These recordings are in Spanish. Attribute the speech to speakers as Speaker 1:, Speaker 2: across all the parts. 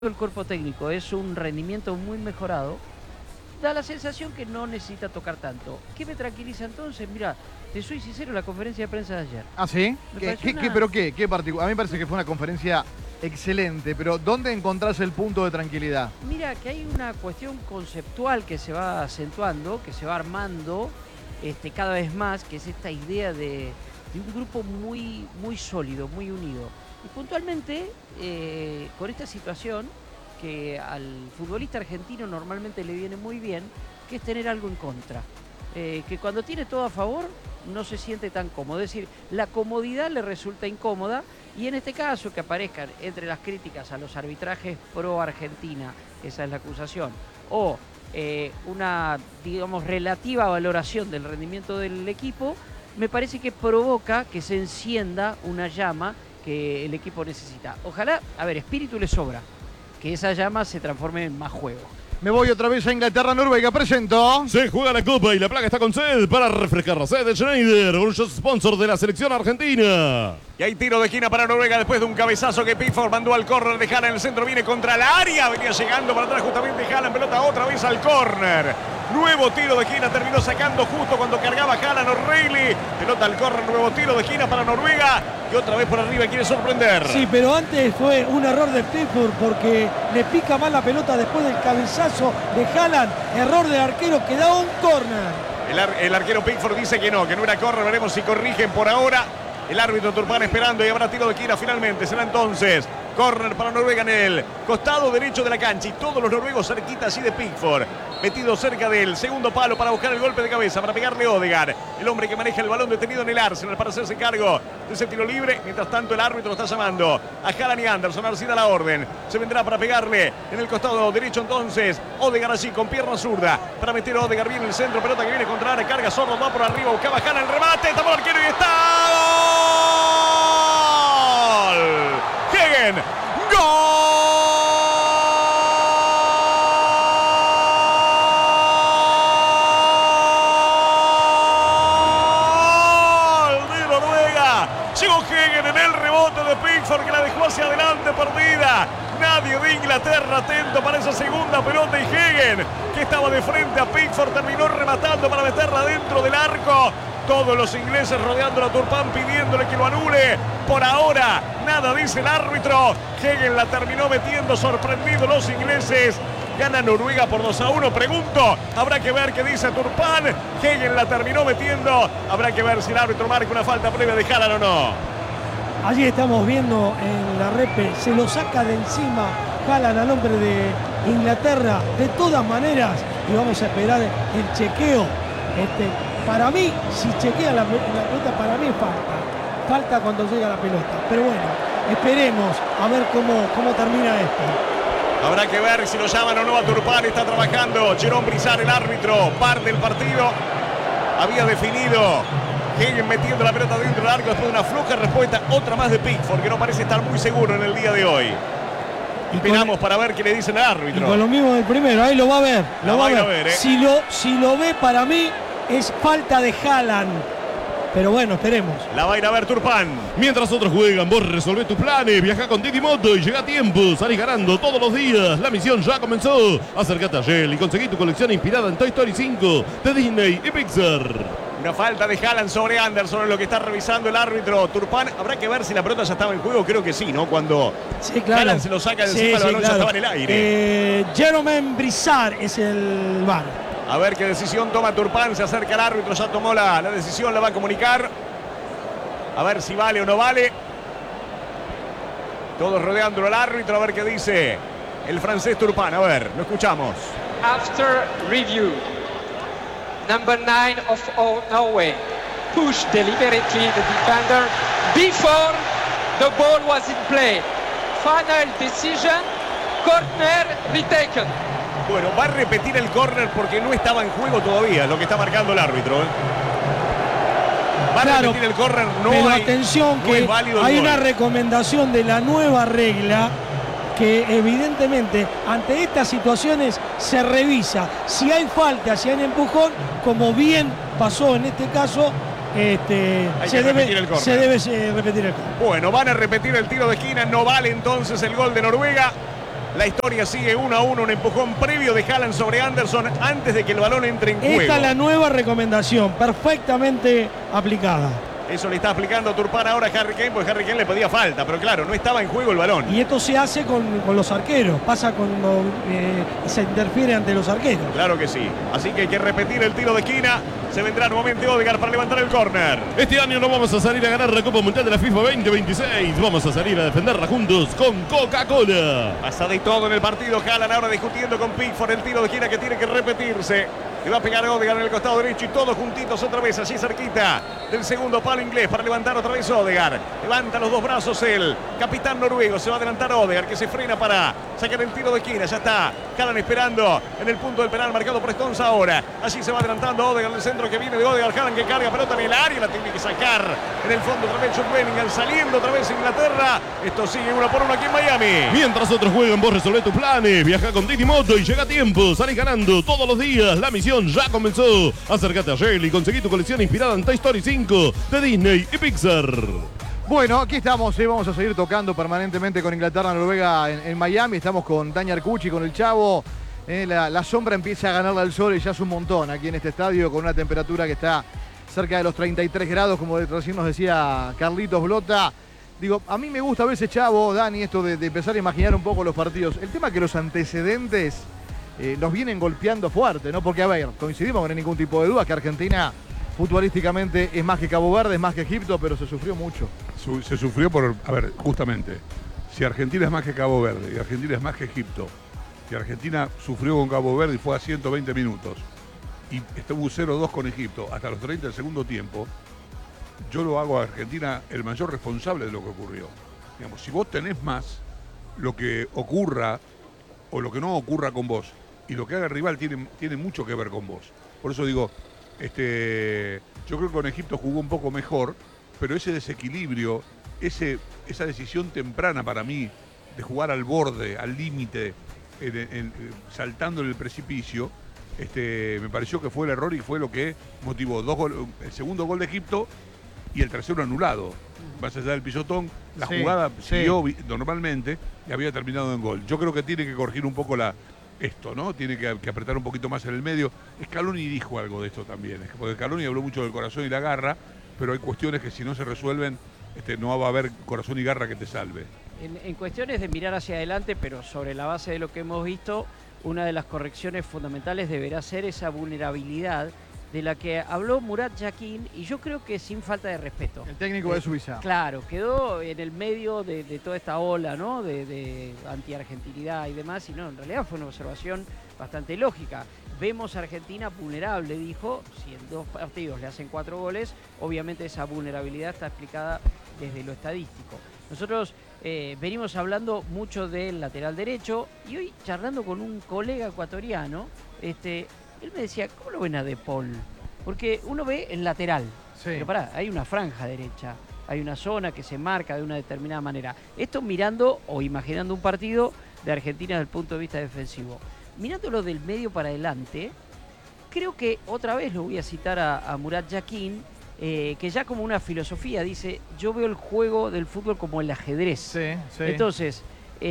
Speaker 1: el cuerpo técnico es un rendimiento muy mejorado, da la sensación que no necesita tocar tanto. ¿Qué me tranquiliza entonces? Mira, te soy sincero, la conferencia de prensa de ayer.
Speaker 2: ¿Ah, sí? ¿Qué particular? A mí me parece que fue una conferencia excelente, pero ¿dónde encontrás el punto de tranquilidad?
Speaker 1: Mira, que hay una cuestión conceptual que se va acentuando, que se va armando cada vez más, que es esta idea de un grupo muy sólido, muy unido. Y puntualmente, con esta situación, que al futbolista argentino normalmente le viene muy bien, que es tener algo en contra. Que cuando tiene todo a favor, no se siente tan cómodo. Es decir, la comodidad le resulta incómoda, y en este caso que aparezcan entre las críticas a los arbitrajes pro Argentina, esa es la acusación, o una, digamos, relativa valoración del rendimiento del equipo, me parece que provoca que se encienda una llama que el equipo necesita. Ojalá, a ver, espíritu le sobra, que esa llama se transforme en más juego.
Speaker 2: Me voy otra vez a Inglaterra, Noruega, presento.
Speaker 3: Se juega la Copa y la placa está con sed para refrescar la sed de Schneider, orgulloso sponsor de la selección argentina.
Speaker 4: Y hay tiro de esquina para Noruega después de un cabezazo que Pickford mandó al córner de Haaland en el centro, viene contra la área, venía llegando para atrás justamente Haaland, pelota otra vez al córner. Nuevo tiro de esquina, terminó sacando justo cuando cargaba Haaland O'Reilly. Pelota al córner, nuevo tiro de esquina para Noruega. Y otra vez por arriba quiere sorprender.
Speaker 5: Sí, pero antes fue un error de Pickford porque le pica mal la pelota después del cabezazo de Haaland. Error del arquero que da un córner.
Speaker 4: El arquero Pickford dice que no era córner. Veremos si corrigen por ahora. El árbitro Turpán esperando y habrá tiro de esquina finalmente. Será entonces córner para Noruega en el costado derecho de la cancha. Y todos los noruegos cerquita así de Pickford. Metido cerca del segundo palo para buscar el golpe de cabeza, para pegarle Odegaard. El hombre que maneja el balón detenido en el Arsenal para hacerse cargo de ese tiro libre. Mientras tanto el árbitro lo está llamando a Haaland y Anderson. Ahora sí da la orden. Se vendrá para pegarle en el costado derecho entonces. Odegaard allí con pierna zurda. Para meter a Odegaard bien en el centro. Pelota que viene contra área. Carga Zorro, va por arriba. Buscaba Haaland el remate. Tapó el arquero y está. ¡Gol! Hegen. ¡Gol! Llegó Hegen en el rebote de Pickford que la dejó hacia adelante perdida. Nadie de Inglaterra atento para esa segunda pelota y Hegen, que estaba de frente a Pickford, terminó rematando para meterla dentro del arco. Todos los ingleses rodeando a Turpán pidiéndole que lo anule. Por ahora, nada dice el árbitro. Hegen la terminó metiendo, sorprendido los ingleses. Gana Noruega por 2-1. Pregunto, habrá que ver qué dice Turpán. Hegen la terminó metiendo. Habrá que ver si el árbitro marca una falta previa de Haaland o no.
Speaker 5: Allí estamos viendo en la repe, se lo saca de encima Haaland al hombre de Inglaterra. De todas maneras, y vamos a esperar el chequeo. Para mí, si chequea la pelota, para mí es falta. Falta cuando llega la pelota. Pero bueno, esperemos a ver cómo termina esto.
Speaker 4: Habrá que ver si lo llaman o no a Turpán. Está trabajando Jérôme Brissard, el árbitro. Par del partido. Había definido Hegen metiendo la pelota dentro del arco después de una floja respuesta. Otra más de Pickford, que no parece estar muy seguro en el día de hoy. Esperamos para ver qué le dicen al árbitro.
Speaker 5: Y con lo mismo del primero, ahí lo va a ver. Lo va a ver. Si lo ve, para mí es falta de Haaland. Pero bueno, esperemos.
Speaker 4: La va a ir a ver Turpán.
Speaker 3: Mientras otros juegan, vos resolvés tus planes. Viaja con Didi Moto y llega a tiempo. Salís ganando todos los días. La misión ya comenzó. Acércate a Shell y conseguí tu colección inspirada en Toy Story 5 de Disney y Pixar.
Speaker 4: Una falta de Haaland sobre Anderson, es lo que está revisando el árbitro Turpán. Habrá que ver si la pelota ya estaba en juego. Creo que sí, ¿no? Cuando Haaland se lo saca de encima, el balón ya estaba en el aire.
Speaker 5: Jérôme Brissard es el VAR.
Speaker 4: A ver qué decisión toma Turpán. Se acerca el árbitro, ya tomó la decisión, la va a comunicar. A ver si vale o no vale. Todos rodeándolo al árbitro, a ver qué dice el francés Turpán. A ver, lo escuchamos.
Speaker 6: After review, number 9 of Norway pushed deliberately the defender before the ball was in play. Final decision, corner retaken.
Speaker 4: Bueno, va a repetir el córner porque no estaba en juego todavía, lo que está marcando el árbitro. Va a repetir el córner,
Speaker 5: pero atención que hay una recomendación de la nueva regla que evidentemente ante estas situaciones se revisa si hay falta, si hay empujón, como bien pasó en este caso. Se debe repetir el córner.
Speaker 4: Bueno, van a repetir el tiro de esquina, no vale entonces el gol de Noruega. La historia sigue 1-1, un empujón previo de Haaland sobre Anderson antes de que el balón entre en juego.
Speaker 5: Esta es la nueva recomendación, perfectamente aplicada.
Speaker 4: Eso le está aplicando Turpán ahora a Harry Kane, porque Harry Kane le pedía falta, pero claro, no estaba en juego el balón.
Speaker 5: Y esto se hace con los arqueros, pasa cuando se interfiere ante los arqueros.
Speaker 4: Claro que sí, así que hay que repetir el tiro de esquina. Se vendrá nuevamente Odegaard para levantar el córner.
Speaker 3: Este año no vamos a salir a ganar la Copa Mundial de la FIFA 2026. Vamos a salir a defenderla juntos con Coca-Cola.
Speaker 4: Pasa de todo en el partido. Haaland ahora discutiendo con Pickford el tiro de esquina que tiene que repetirse. Le va a pegar Odegaard en el costado derecho y todos juntitos otra vez, allí cerquita del segundo palo inglés para levantar otra vez Odegaard. Levanta los dos brazos el capitán noruego. Se va a adelantar Odegaard, que se frena para sacar el tiro de esquina. Ya está Haaland esperando en el punto del penal marcado por Stones ahora. Allí se va adelantando Odegaard, el centro que viene de Odegaard. Haaland que carga pelota en el área, la tiene que sacar en el fondo otra vez Jude Bellingham, saliendo otra vez Inglaterra. Esto sigue 1-1 aquí en Miami.
Speaker 3: Mientras otros juegan, vos resolvé tus planes. Viaja con Didi Moto y llega a tiempo. Salís ganando todos los días. La misión ya comenzó. Acércate a Shell y conseguí tu colección inspirada en Toy Story 5 de Disney y Pixar.
Speaker 2: Bueno, aquí estamos, vamos a seguir tocando permanentemente con Inglaterra, Noruega en Miami. Estamos con Dani Arcucci, con el Chavo. La sombra empieza a ganarle al sol y ya es un montón aquí en este estadio con una temperatura que está cerca de los 33 grados, como recién nos decía Carlitos Blota. Digo, a mí me gusta a veces, Chavo, Dani, esto de empezar a imaginar un poco los partidos. El tema es que los antecedentes nos vienen golpeando fuerte, ¿no? Porque, a ver, coincidimos, no hay ningún tipo de duda que Argentina futbolísticamente es más que Cabo Verde, es más que Egipto, pero se sufrió mucho.
Speaker 7: Se sufrió por, a ver, justamente, si Argentina es más que Cabo Verde y Argentina es más que Egipto, y Argentina sufrió con Cabo Verde y fue a 120 minutos, y estuvo 0-2 con Egipto hasta los 30 del segundo tiempo, yo lo hago a Argentina el mayor responsable de lo que ocurrió. Digamos, si vos tenés más, lo que ocurra o lo que no ocurra con vos y lo que haga el rival tiene mucho que ver con vos. Por eso digo, yo creo que con Egipto jugó un poco mejor, pero ese desequilibrio, esa decisión temprana para mí de jugar al borde, al límite, saltando en el precipicio, me pareció que fue el error y fue lo que motivó el segundo gol de Egipto y el tercero anulado. Más allá del pisotón, la jugada siguió normalmente y había terminado en gol. Yo creo que tiene que corregir un poco esto, ¿no? Tiene que apretar un poquito más en el medio. Scaloni dijo algo de esto también, porque Scaloni habló mucho del corazón y la garra, pero hay cuestiones que si no se resuelven, no va a haber corazón y garra que te salve.
Speaker 1: En cuestiones de mirar hacia adelante, pero sobre la base de lo que hemos visto, una de las correcciones fundamentales deberá ser esa vulnerabilidad de la que habló Murat Yakin, y yo creo que sin falta de respeto.
Speaker 2: El técnico de Suiza.
Speaker 1: Claro, quedó en el medio de toda esta ola, ¿no? de anti-argentinidad y demás, y no, en realidad fue una observación bastante lógica. Vemos a Argentina vulnerable, dijo, si en 2 partidos le hacen 4 goles, obviamente esa vulnerabilidad está explicada desde lo estadístico. Nosotros venimos hablando mucho del lateral derecho, y hoy charlando con un colega ecuatoriano, él me decía, ¿cómo lo ven a De Paul? Porque uno ve el lateral, pero pará, hay una franja derecha, hay una zona que se marca de una determinada manera. Esto mirando o imaginando un partido de Argentina desde el punto de vista defensivo. Mirándolo del medio para adelante, creo que otra vez lo voy a citar a Murat Yakin, que ya como una filosofía dice, yo veo el juego del fútbol como el ajedrez. Entonces,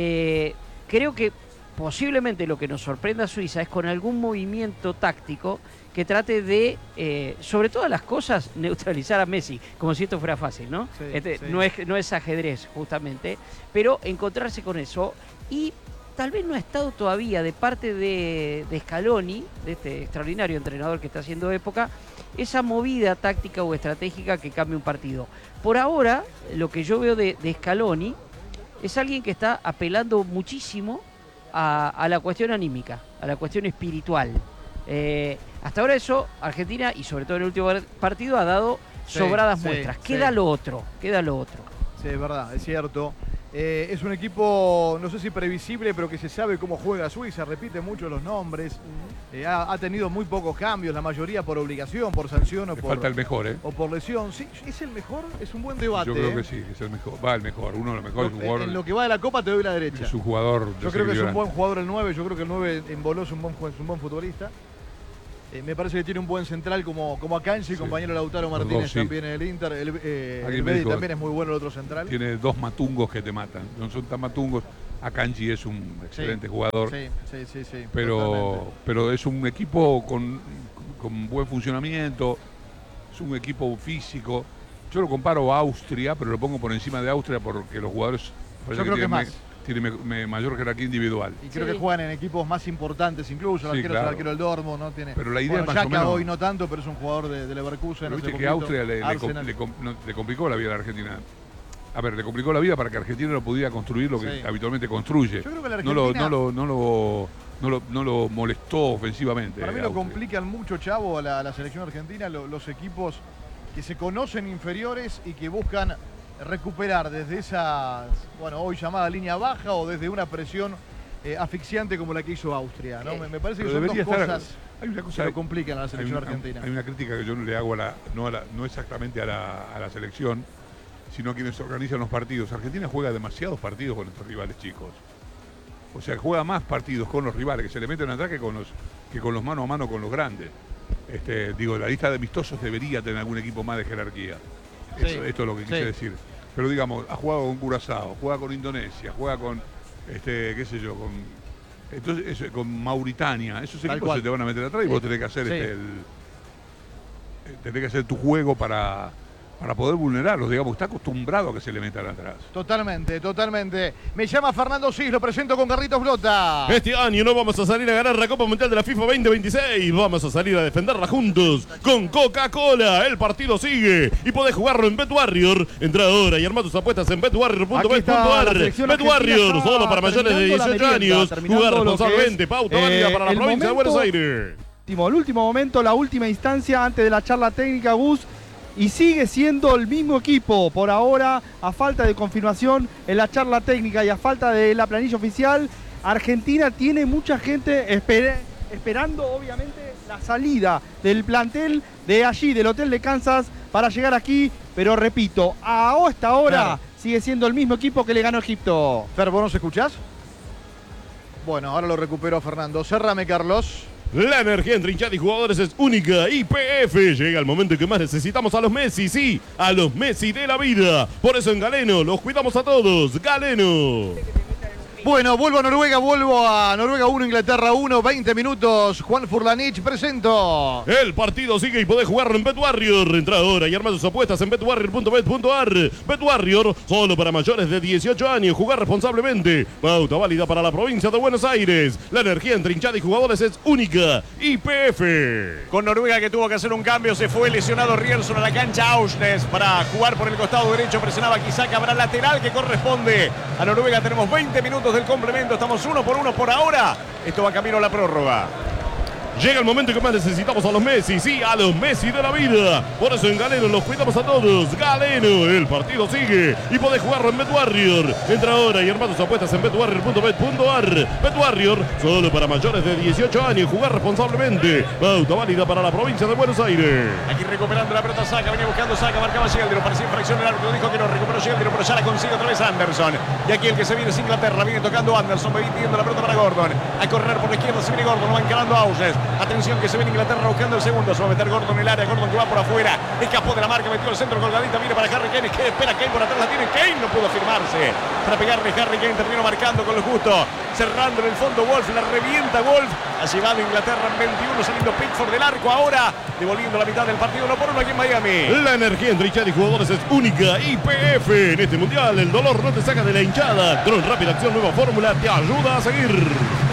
Speaker 1: creo que posiblemente lo que nos sorprenda a Suiza es con algún movimiento táctico que trate de, sobre todas las cosas, neutralizar a Messi, como si esto fuera fácil, ¿no? No es ajedrez, justamente, pero encontrarse con eso. Y tal vez no ha estado todavía de parte de Scaloni, de este extraordinario entrenador que está haciendo época, esa movida táctica o estratégica que cambie un partido. Por ahora, lo que yo veo de Scaloni es alguien que está apelando muchísimo a la cuestión anímica, a la cuestión espiritual. Hasta ahora eso, Argentina, y sobre todo en el último partido, ha dado sobradas muestras. Queda lo otro.
Speaker 2: Sí, es verdad, es cierto. Es un equipo, no sé si previsible, pero que se sabe cómo juega Suiza, repite mucho los nombres. Ha tenido muy pocos cambios, la mayoría por obligación, por sanción o
Speaker 7: falta el mejor,
Speaker 2: o por lesión. Sí, ¿es el mejor? Es un buen debate.
Speaker 7: Yo creo que sí, es el mejor. Va el mejor, uno de los mejores.
Speaker 2: En lo que va de la Copa te doy la derecha.
Speaker 7: Es un jugador.
Speaker 2: Yo creo que es un buen jugador el 9, yo creo que el 9 en Boló es un buen futbolista. Me parece que tiene un buen central como Akanji, compañero Lautaro Martínez también en el Inter. El Bedi también es muy bueno el otro central.
Speaker 7: Tiene 2 matungos que te matan. No son tan matungos. Akanji es un excelente jugador.
Speaker 2: Sí.
Speaker 7: Pero es un equipo con buen funcionamiento, es un equipo físico. Yo lo comparo a Austria, pero lo pongo por encima de Austria porque los jugadores
Speaker 2: yo creo que más.
Speaker 7: Tienen mayor jerarquía individual.
Speaker 2: Y creo que juegan en equipos más importantes, incluso el arquero es el arquero del Dortmund, ¿no?
Speaker 7: Pero la idea
Speaker 2: bueno,
Speaker 7: más o menos,
Speaker 2: hoy no tanto, pero es un jugador de Leverkusen.
Speaker 7: Pero viste que Austria le complicó la vida a la Argentina. A ver, le complicó la vida para que Argentina no pudiera construir lo que habitualmente construye. Yo creo que la Argentina no lo molestó ofensivamente.
Speaker 2: Para mí lo complican mucho, Chavo, a la selección argentina, los equipos que se conocen inferiores y que buscan recuperar desde esa, hoy llamada línea baja o desde una presión asfixiante como la que hizo Austria, ¿no? Me parece que son dos cosas que lo complican a la selección argentina.
Speaker 7: Hay una crítica que yo no le hago no exactamente a la selección, sino a quienes organizan los partidos. Argentina juega demasiados partidos con estos rivales chicos. O sea, juega más partidos con los rivales, que se le meten en ataque que con los mano a mano con los grandes. La lista de amistosos debería tener algún equipo más de jerarquía. Esto es lo que quise decir. Pero digamos, ha jugado con Curazao, juega con Indonesia, juega con, con Mauritania. Esos equipos se te van a meter atrás y vos tenés que hacer tenés que hacer tu juego para poder vulnerarlos, digamos, está acostumbrado a que se le metan atrás.
Speaker 2: Totalmente. Me llama Fernando Cis, lo presento con Carlitos Blota.
Speaker 3: Este año no vamos a salir a ganar la Copa Mundial de la FIFA 2026, vamos a salir a defenderla juntos con Coca-Cola. El partido sigue y podés jugarlo en BetWarrior. Entra ahora y arma tus apuestas en betwarrior.bet.ar. BetWarrior, solo para mayores de 18 años. Jugar responsablemente, pauta válida para la provincia de Buenos Aires.
Speaker 8: El último momento, la última instancia antes de la charla técnica, Gus. Y sigue siendo el mismo equipo por ahora, a falta de confirmación en la charla técnica y a falta de la planilla oficial. Argentina tiene mucha gente esperando, obviamente, la salida del plantel de allí, del hotel de Kansas, para llegar aquí. Pero repito, a esta hora sigue siendo el mismo equipo que le ganó a Egipto.
Speaker 2: Fer, ¿vos nos escuchás? Bueno, ahora lo recupero a Fernando. Cerrame, Carlos.
Speaker 3: La energía entre hinchada y jugadores es única. YPF. Llega el momento en que más necesitamos a los Messi, sí, a los Messi de la vida. Por eso en Galeno los cuidamos a todos. Galeno.
Speaker 2: Bueno, vuelvo a Noruega 1, Inglaterra 1, 20 minutos. Juan Furlanich, presento.
Speaker 3: El partido sigue y podés jugarlo en BetWarrior. Entra ahora y arma tus apuestas en betwarrior.bet.ar. BetWarrior, solo para mayores de 18 años. Jugar responsablemente. Pauta válida para la provincia de Buenos Aires. La energía entre hinchada y jugadores es única. YPF.
Speaker 4: Con Noruega, que tuvo que hacer un cambio, se fue lesionado Rierson a la cancha. Auschnes para jugar por el costado derecho. Presionaba Kisaka, habrá lateral que corresponde a Noruega. Tenemos 20 minutos del complemento, estamos 1-1 por ahora. Esto va camino a la prórroga.
Speaker 3: Llega el momento que más necesitamos a los Messi, sí, a los Messi de la vida. Por eso en Galeno los cuidamos a todos. Galeno, el partido sigue y podés jugarlo en BetWarrior. Entra ahora y arma tus apuestas en betwarrior.bet.ar. BetWarrior, solo para mayores de 18 años. Jugar responsablemente. Pauta válida para la provincia de Buenos Aires.
Speaker 4: Aquí recuperando la pelota Saka, venía buscando Saka, marcaba Sheldon, parecía infracción el árbitro, dijo que no, recuperó Sheldon, pero ya la consigue otra vez Anderson. Y aquí el que se viene es Inglaterra, viene tocando Anderson, va pidiendo la pelota para Gordon. A correr por la izquierda se viene Gordon, lo va encarando Auschnes. Atención que se viene Inglaterra buscando el segundo. Se va a meter Gordon en el área. Gordon que va por afuera. Escapó de la marca. Metió el centro colgadita. Viene para Harry Kane. Que espera Kane por atrás. La tiene Kane. No pudo firmarse. Para pegarle Harry Kane. Terminó marcando con lo justo. Cerrando en el fondo Wolf. La revienta Wolf. Ha llevado Inglaterra en 21. Saliendo Pickford del arco. Ahora devolviendo la mitad del partido. 1-1 aquí en Miami.
Speaker 3: La energía entre hinchada y jugadores es única. YPF. En este mundial el dolor no te saca de la hinchada. Con rápida acción, nueva fórmula te ayuda a seguir.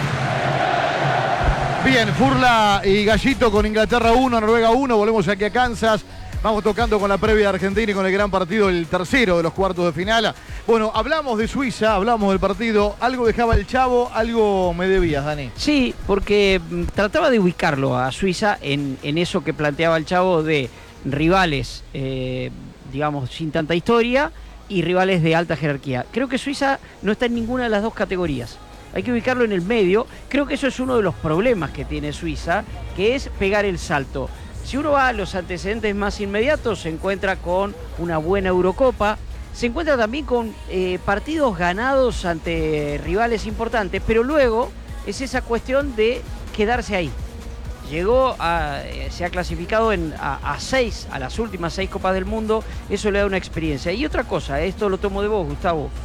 Speaker 2: Bien, Furla y Gallito con Inglaterra 1, Noruega 1. Volvemos aquí a Kansas. Vamos tocando con la previa de Argentina y con el gran partido, el tercero de los cuartos de final. Bueno, hablamos de Suiza, hablamos del partido. Algo dejaba el Chavo, algo me debías, Dani.
Speaker 1: Sí, porque trataba de ubicarlo a Suiza en eso que planteaba el Chavo de rivales, digamos, sin tanta historia y rivales de alta jerarquía. Creo que Suiza no está en ninguna de las dos categorías. Hay que ubicarlo en el medio. Creo que eso es uno de los problemas que tiene Suiza, que es pegar el salto. Si uno va a los antecedentes más inmediatos, se encuentra con una buena Eurocopa, se encuentra también con partidos ganados ante rivales importantes, pero luego es esa cuestión de quedarse ahí. Se ha clasificado a las últimas 6 Copas del Mundo, eso le da una experiencia. Y otra cosa, esto lo tomo de vos, Gustavo.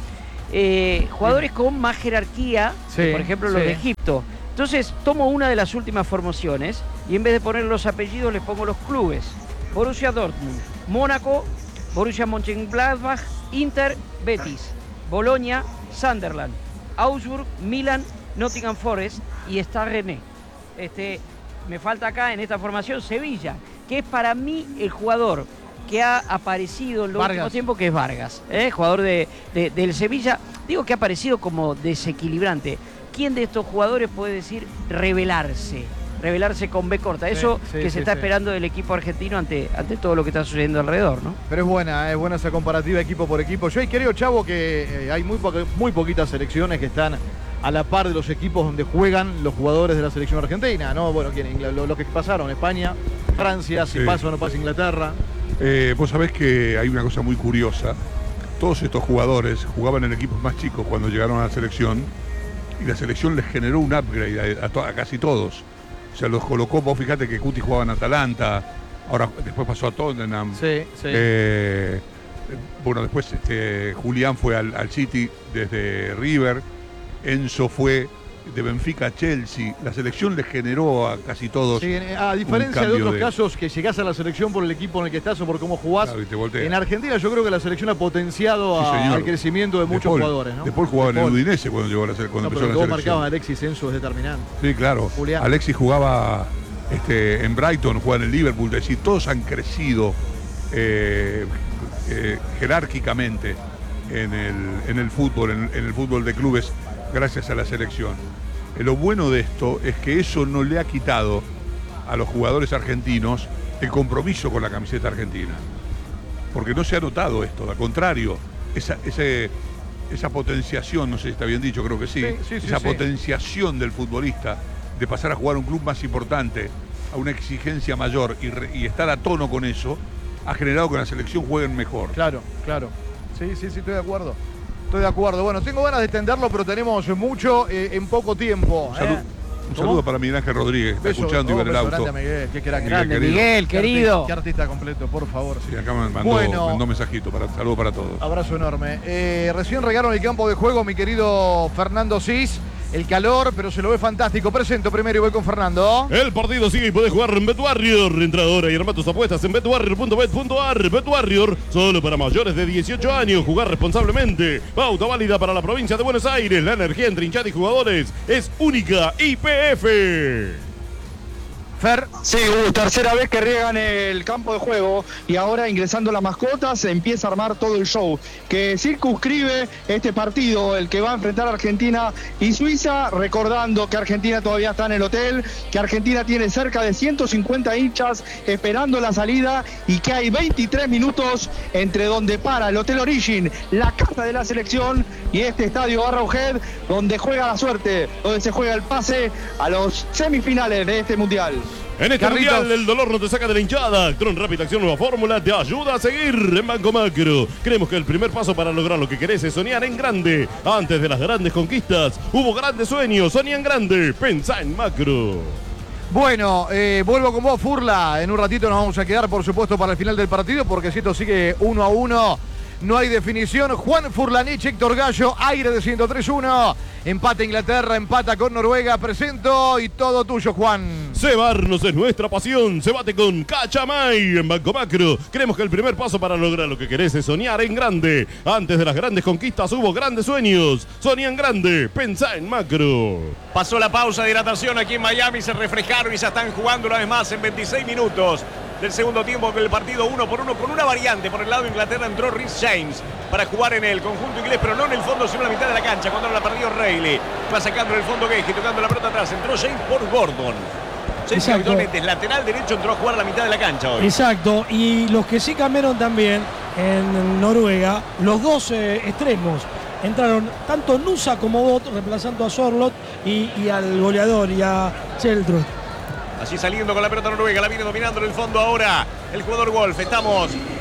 Speaker 1: jugadores con más jerarquía,
Speaker 2: Sí,
Speaker 1: por ejemplo los
Speaker 2: sí.
Speaker 1: de Egipto. Entonces tomo una de las últimas formaciones y en vez de poner los apellidos les pongo los clubes. Borussia Dortmund, Mónaco, Borussia Mönchengladbach, Inter, Betis, Bolonia, Sunderland, Augsburg, Milan, Nottingham Forest y está René. Me falta acá en esta formación Sevilla, que es para mí el jugador que ha aparecido en los últimos tiempos, que es Vargas, jugador del Sevilla. Digo que ha aparecido como desequilibrante. ¿Quién de estos jugadores puede decir revelarse con B corta? Eso que se está esperando del equipo argentino ante todo lo que está sucediendo alrededor, ¿no?
Speaker 2: Pero es buena esa comparativa equipo por equipo. Yo ahí creo, Chavo, que hay muy poquitas selecciones que están a la par de los equipos donde juegan los jugadores de la selección argentina, ¿no? Bueno, lo que pasaron, España, Francia, si pasa o no pasa Inglaterra.
Speaker 7: Vos sabés que hay una cosa muy curiosa. Todos estos jugadores jugaban en equipos más chicos cuando llegaron a la selección y la selección les generó un upgrade a casi todos. O sea, los colocó, vos fíjate que Cuti jugaba en Atalanta, ahora después pasó a Tottenham.
Speaker 2: Sí.
Speaker 7: Bueno, después Julián fue al City desde River, Enzo fue de Benfica a Chelsea. La selección le generó a casi todos.
Speaker 2: Sí, a diferencia de otros casos que llegás a la selección por el equipo en el que estás o por cómo jugás,
Speaker 7: claro, y te voltea.
Speaker 2: En Argentina yo creo que la selección ha potenciado al crecimiento de muchos jugadores, ¿no?
Speaker 7: Después jugaba en el Udinese cuando llegó a la selección.
Speaker 2: No, pero todos marcaban a Alexis, Enzo es determinante.
Speaker 7: Sí, claro.
Speaker 2: Julián.
Speaker 7: Alexis jugaba en Brighton, jugaba en el Liverpool. Es decir, todos han crecido jerárquicamente en el fútbol de clubes gracias a la selección. Lo bueno de esto es que eso no le ha quitado a los jugadores argentinos el compromiso con la camiseta argentina. Porque no se ha notado esto, al contrario, esa potenciación, no sé si está bien dicho, creo que sí, esa potenciación del futbolista de pasar a jugar a un club más importante, a una exigencia mayor y estar a tono con eso, ha generado que la selección jueguen mejor.
Speaker 2: Claro. Sí, estoy de acuerdo. Bueno, tengo ganas de extenderlo, pero tenemos mucho en poco tiempo.
Speaker 7: Un saludo para Miguel Ángel Rodríguez, que está escuchando y va en el auto.
Speaker 2: Miguel, qué crack.
Speaker 1: Grande, Miguel, querido.
Speaker 2: Qué artista completo, por favor.
Speaker 7: Sí, acá me mandó mensajito. Saludo para todos.
Speaker 2: Abrazo enorme. Recién regaron el campo de juego, mi querido Fernando Sis. El calor, pero se lo ve fantástico. Presento primero y voy con Fernando.
Speaker 3: El partido sigue y podés jugar en BetWarrior. Entra ahora y arma tus apuestas en betwarrior.bet.ar. BetWarrior, solo para mayores de 18 años. Jugar responsablemente. Pauta válida para la provincia de Buenos Aires. La energía entre hinchada y jugadores es única. YPF.
Speaker 2: Fer.
Speaker 9: Sí, tercera vez que riegan el campo de juego y ahora ingresando las mascotas se empieza a armar todo el show que circunscribe este partido, el que va a enfrentar a Argentina y Suiza, recordando que Argentina todavía está en el hotel, que Argentina tiene cerca de 150 hinchas esperando la salida y que hay 23 minutos entre donde para el Hotel Origin, la casa de la selección, y este estadio Arrowhead, donde juega la suerte, donde se juega el pase a los semifinales de este mundial.
Speaker 3: En este mundial el dolor no te saca de la hinchada. Actron Rapid Acción Nueva Fórmula te ayuda a seguir en Banco Macro. Creemos que el primer paso para lograr lo que querés es soñar en grande. Antes de las grandes conquistas hubo grandes sueños. Soñá en grande. Pensá en Macro.
Speaker 2: Bueno, vuelvo con vos, Furla. En un ratito nos vamos a quedar, por supuesto, para el final del partido, porque si esto sigue 1-1, no hay definición. Juan Furlanich, Héctor Gallo, aire de 103-1. Empata Inglaterra, empata con Noruega. Presento y todo tuyo, Juan.
Speaker 3: Cebarnos es nuestra pasión. Cebate con Cachamay en Banco Macro. Creemos que el primer paso para lograr lo que querés es soñar en grande. Antes de las grandes conquistas hubo grandes sueños. Soñá en grande. Pensá en Macro.
Speaker 4: Pasó la pausa de hidratación aquí en Miami. Se refrescaron y ya están jugando una vez más en 26 minutos del segundo tiempo con el partido 1-1 con una variante. Por el lado de Inglaterra entró Reece James para jugar en el conjunto inglés, pero no en el fondo, sino en la mitad de la cancha. Cuando la perdió Reilly, va sacando en el fondo Gage, tocando la pelota atrás. Entró James por Gordon. James habitualmente es lateral derecho, entró a jugar a la mitad de la cancha hoy.
Speaker 5: Exacto, y los que sí cambiaron también en Noruega, los dos extremos. Entraron tanto Nusa como Bot, reemplazando a Sorloth y al goleador y a Sheldon.
Speaker 4: Allí saliendo con la pelota Noruega, la viene dominando en el fondo ahora el jugador Wolf. Estamos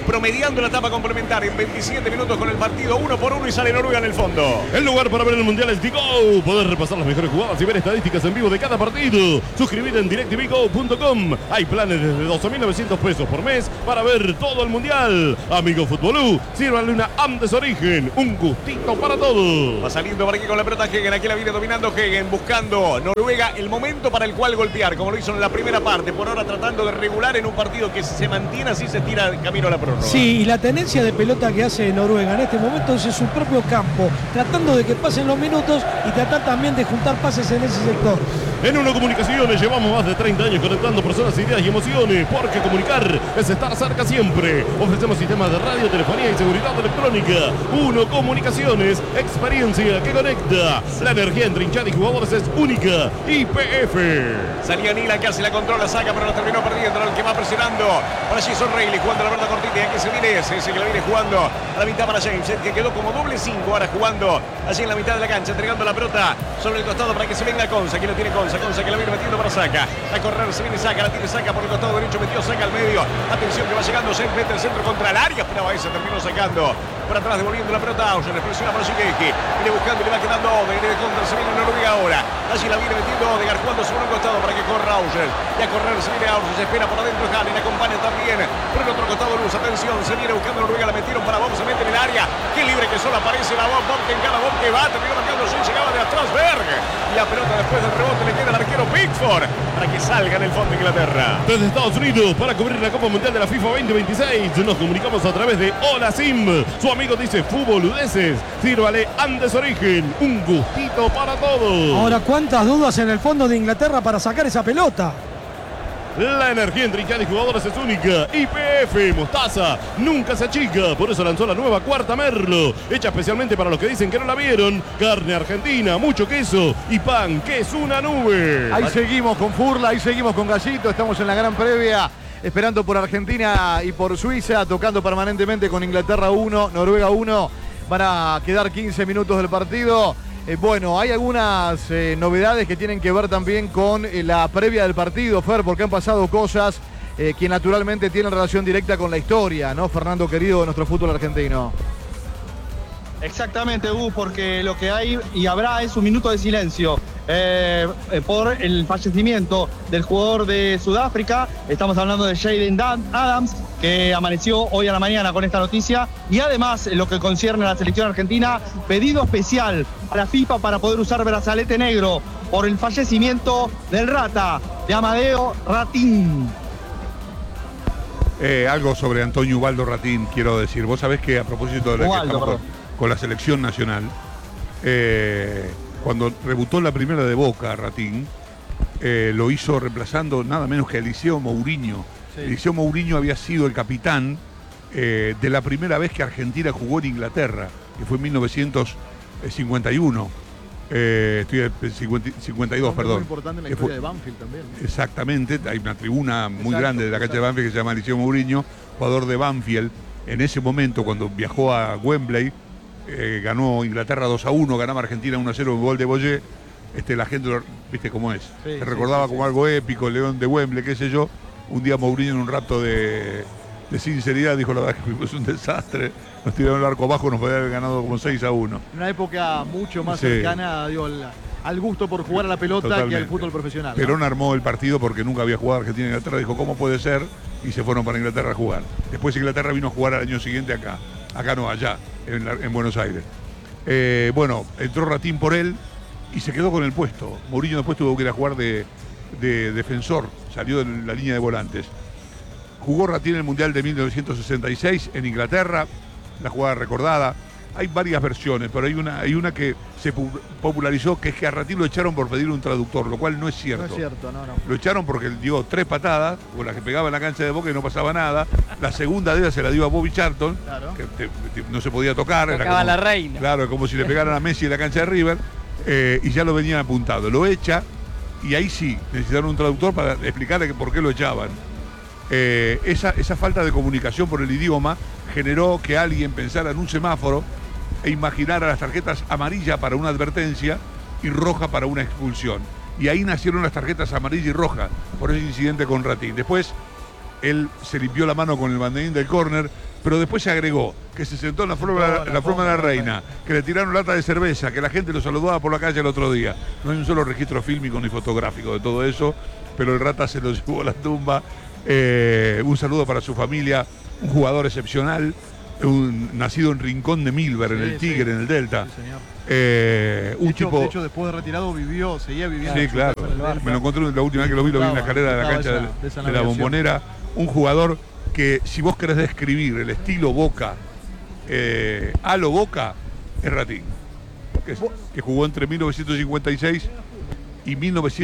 Speaker 4: promediando la etapa complementaria en 27 minutos con el partido 1-1 y sale Noruega en el fondo.
Speaker 3: El lugar para ver el Mundial es Digo. Poder repasar las mejores jugadas y ver estadísticas en vivo de cada partido. Suscribir en DirecTVGo.com. Hay planes desde 12.900 pesos por mes para ver todo el Mundial. Amigo Futbolú, sírvanle una Andes Origen. Un gustito para todos.
Speaker 4: Va saliendo por aquí con la pelota Hegen. Aquí la viene dominando Hegen, buscando Noruega el momento para el cual golpear, como lo hizo en la primera parte. Por ahora tratando de regular en un partido que si se mantiene así se tira camino a la prórroga.
Speaker 5: Sí, y la tenencia de pelota que hace Noruega en este momento es en su propio campo, tratando de que pasen los minutos y tratar también de juntar pases en ese sector.
Speaker 3: En Uno Comunicaciones llevamos más de 30 años conectando personas, ideas y emociones, porque comunicar es estar cerca siempre. Ofrecemos sistemas de radio, telefonía y seguridad electrónica. Uno Comunicaciones, experiencia que conecta. La energía entre hinchada y jugadores es única. YPF.
Speaker 4: Salía Nila, que hace la controla, saca, pero la terminó perdiendo. El que va presionando. Para Jason Reilly, jugando la pelota cortita. Y aquí se viene ese que la viene jugando a la mitad para James, que quedó como doble 5. Ahora jugando allí en la mitad de la cancha, entregando la pelota sobre el costado para que se venga Conza. Aquí lo tiene Conza que la viene metiendo para Saca. A correr, se viene Saca, la tiene Saca por el costado derecho, metió Saca al medio. Atención que va llegando, se mete el centro contra el área. Esperaba esa, terminó sacando. Por atrás devolviendo la pelota a Auger, presiona para Shigeki. Viene buscando y le va quedando Odegaard de contra, se viene Noruega ahora. Allí la viene metiendo Odegaard, jugando sobre un costado para que corra Auger. Y a correr se viene Auger, se espera por adentro Hanen, acompaña también por el otro costado Luz. Atención, se viene buscando Noruega, la metieron para Bob, se mete en el área. Qué libre que solo aparece la Bob, que en cada Bob que va, terminó marcando Shin, llegaba de atrás Berg. Y la pelota después del rebote le queda al arquero Pickford para que salga en el fondo de Inglaterra.
Speaker 3: Desde Estados Unidos para cubrir la Copa Mundial de la FIFA 2026 nos comunicamos a través de Hola Sim. Su amigo dice Futboludeces. Sírvale Andes Origen. Un gustito para todos.
Speaker 5: Ahora, ¿cuántas dudas en el fondo de Inglaterra para sacar esa pelota?
Speaker 3: La energía entre hinchada y jugadores es única. YPF, Mostaza, nunca se achica. Por eso lanzó la nueva Cuarta Merlo, hecha especialmente para los que dicen que no la vieron. Carne argentina, mucho queso y pan, que es una nube.
Speaker 2: Ahí seguimos con Furla, ahí seguimos con Gallito. Estamos en la gran previa, esperando por Argentina y por Suiza, tocando permanentemente con Inglaterra 1, Noruega 1. Van a quedar 15 minutos del partido. Bueno, hay algunas novedades que tienen que ver también con la previa del partido, Fer, porque han pasado cosas que naturalmente tienen relación directa con la historia, ¿no, Fernando querido, de nuestro fútbol argentino?
Speaker 9: Exactamente, Gus, porque lo que hay y habrá es un minuto de silencio por el fallecimiento del jugador de Sudáfrica. Estamos hablando de Jaden Adams, que amaneció hoy a la mañana con esta noticia. Y además, en lo que concierne a la selección argentina, pedido especial a la FIFA para poder usar brazalete negro por el fallecimiento del Rata, de Amadeo Ratín.
Speaker 7: Algo sobre Antonio Ubaldo Ratín quiero decir. Vos sabés que a propósito de la que estamos con la selección nacional, cuando debutó la primera de Boca, Ratín, lo hizo reemplazando nada menos que a Eliseo Mourinho. Sí. Eliseo Mourinho había sido el capitán de la primera vez que Argentina jugó en Inglaterra, que fue en 1951. Estoy en 52, perdón.
Speaker 2: Muy importante en la historia de Banfield también, ¿no?
Speaker 7: Exactamente, hay una tribuna muy grande de la cancha de Banfield que se llama Eliseo Mourinho, jugador de Banfield. En ese momento, cuando viajó a Wembley, ganó Inglaterra 2-1, ganaba Argentina 1-0 un gol de Boyé. La gente, viste cómo es, se recordaba como algo épico, el León de Wembley, qué sé yo. Un día Mourinho, en un rapto de sinceridad, dijo: la verdad que fuimos un desastre, nos tiraron el arco bajo, nos podían haber ganado como 6-1.
Speaker 2: Una época mucho más cercana, digo, al gusto por jugar a la pelota. Totalmente. Que al fútbol profesional, ¿no?
Speaker 7: Perón armó el partido porque nunca había jugado Argentina e Inglaterra, dijo: ¿cómo puede ser? Y se fueron para Inglaterra a jugar. Después Inglaterra vino a jugar al año siguiente acá no, allá, en Buenos Aires. Bueno, entró Ratín por él y se quedó con el puesto. Mourinho después tuvo que ir a jugar de defensor, salió de la línea de volantes. Jugó Ratín en el Mundial de 1966 en Inglaterra, la jugada recordada. Hay varias versiones, pero hay una que se popularizó, que es que a Ratín lo echaron por pedir un traductor, lo cual no es cierto.
Speaker 2: No es cierto, no.
Speaker 7: Lo echaron porque dio 3 patadas, con las que pegaba en la cancha de Boca y no pasaba nada. La segunda de ellas se la dio a Bobby Charlton, claro, que no se podía tocar.
Speaker 1: Tocaba
Speaker 7: era como,
Speaker 1: la reina.
Speaker 7: Claro, como si le pegaran a Messi en la cancha de River, y ya lo venían apuntado. Lo echa, y ahí sí, necesitaron un traductor para explicarle por qué lo echaban. Esa falta de comunicación por el idioma generó que alguien pensara en un semáforo e imaginara las tarjetas amarillas para una advertencia y roja para una expulsión. Y ahí nacieron las tarjetas amarilla y roja por ese incidente con Ratín. Después, él se limpió la mano con el banderín del córner, pero después se agregó que se sentó en la forma de la reina, que le tiraron lata de cerveza, que la gente lo saludaba por la calle el otro día. No hay un solo registro fílmico ni fotográfico de todo eso, pero el Rata se lo llevó a la tumba. Un saludo para su familia, un jugador excepcional, nacido en Rincón de Milver, en el Tigre, en el Delta.
Speaker 2: Sí, señor.
Speaker 7: De
Speaker 2: hecho, después de retirado seguía viviendo.
Speaker 7: Sí, claro. Me lo encontré la última vez que lo vi en la escalera de la cancha de la Bombonera. Un jugador que, si vos querés describir el estilo Boca, a lo Boca, es Ratín. Que jugó entre 1956 y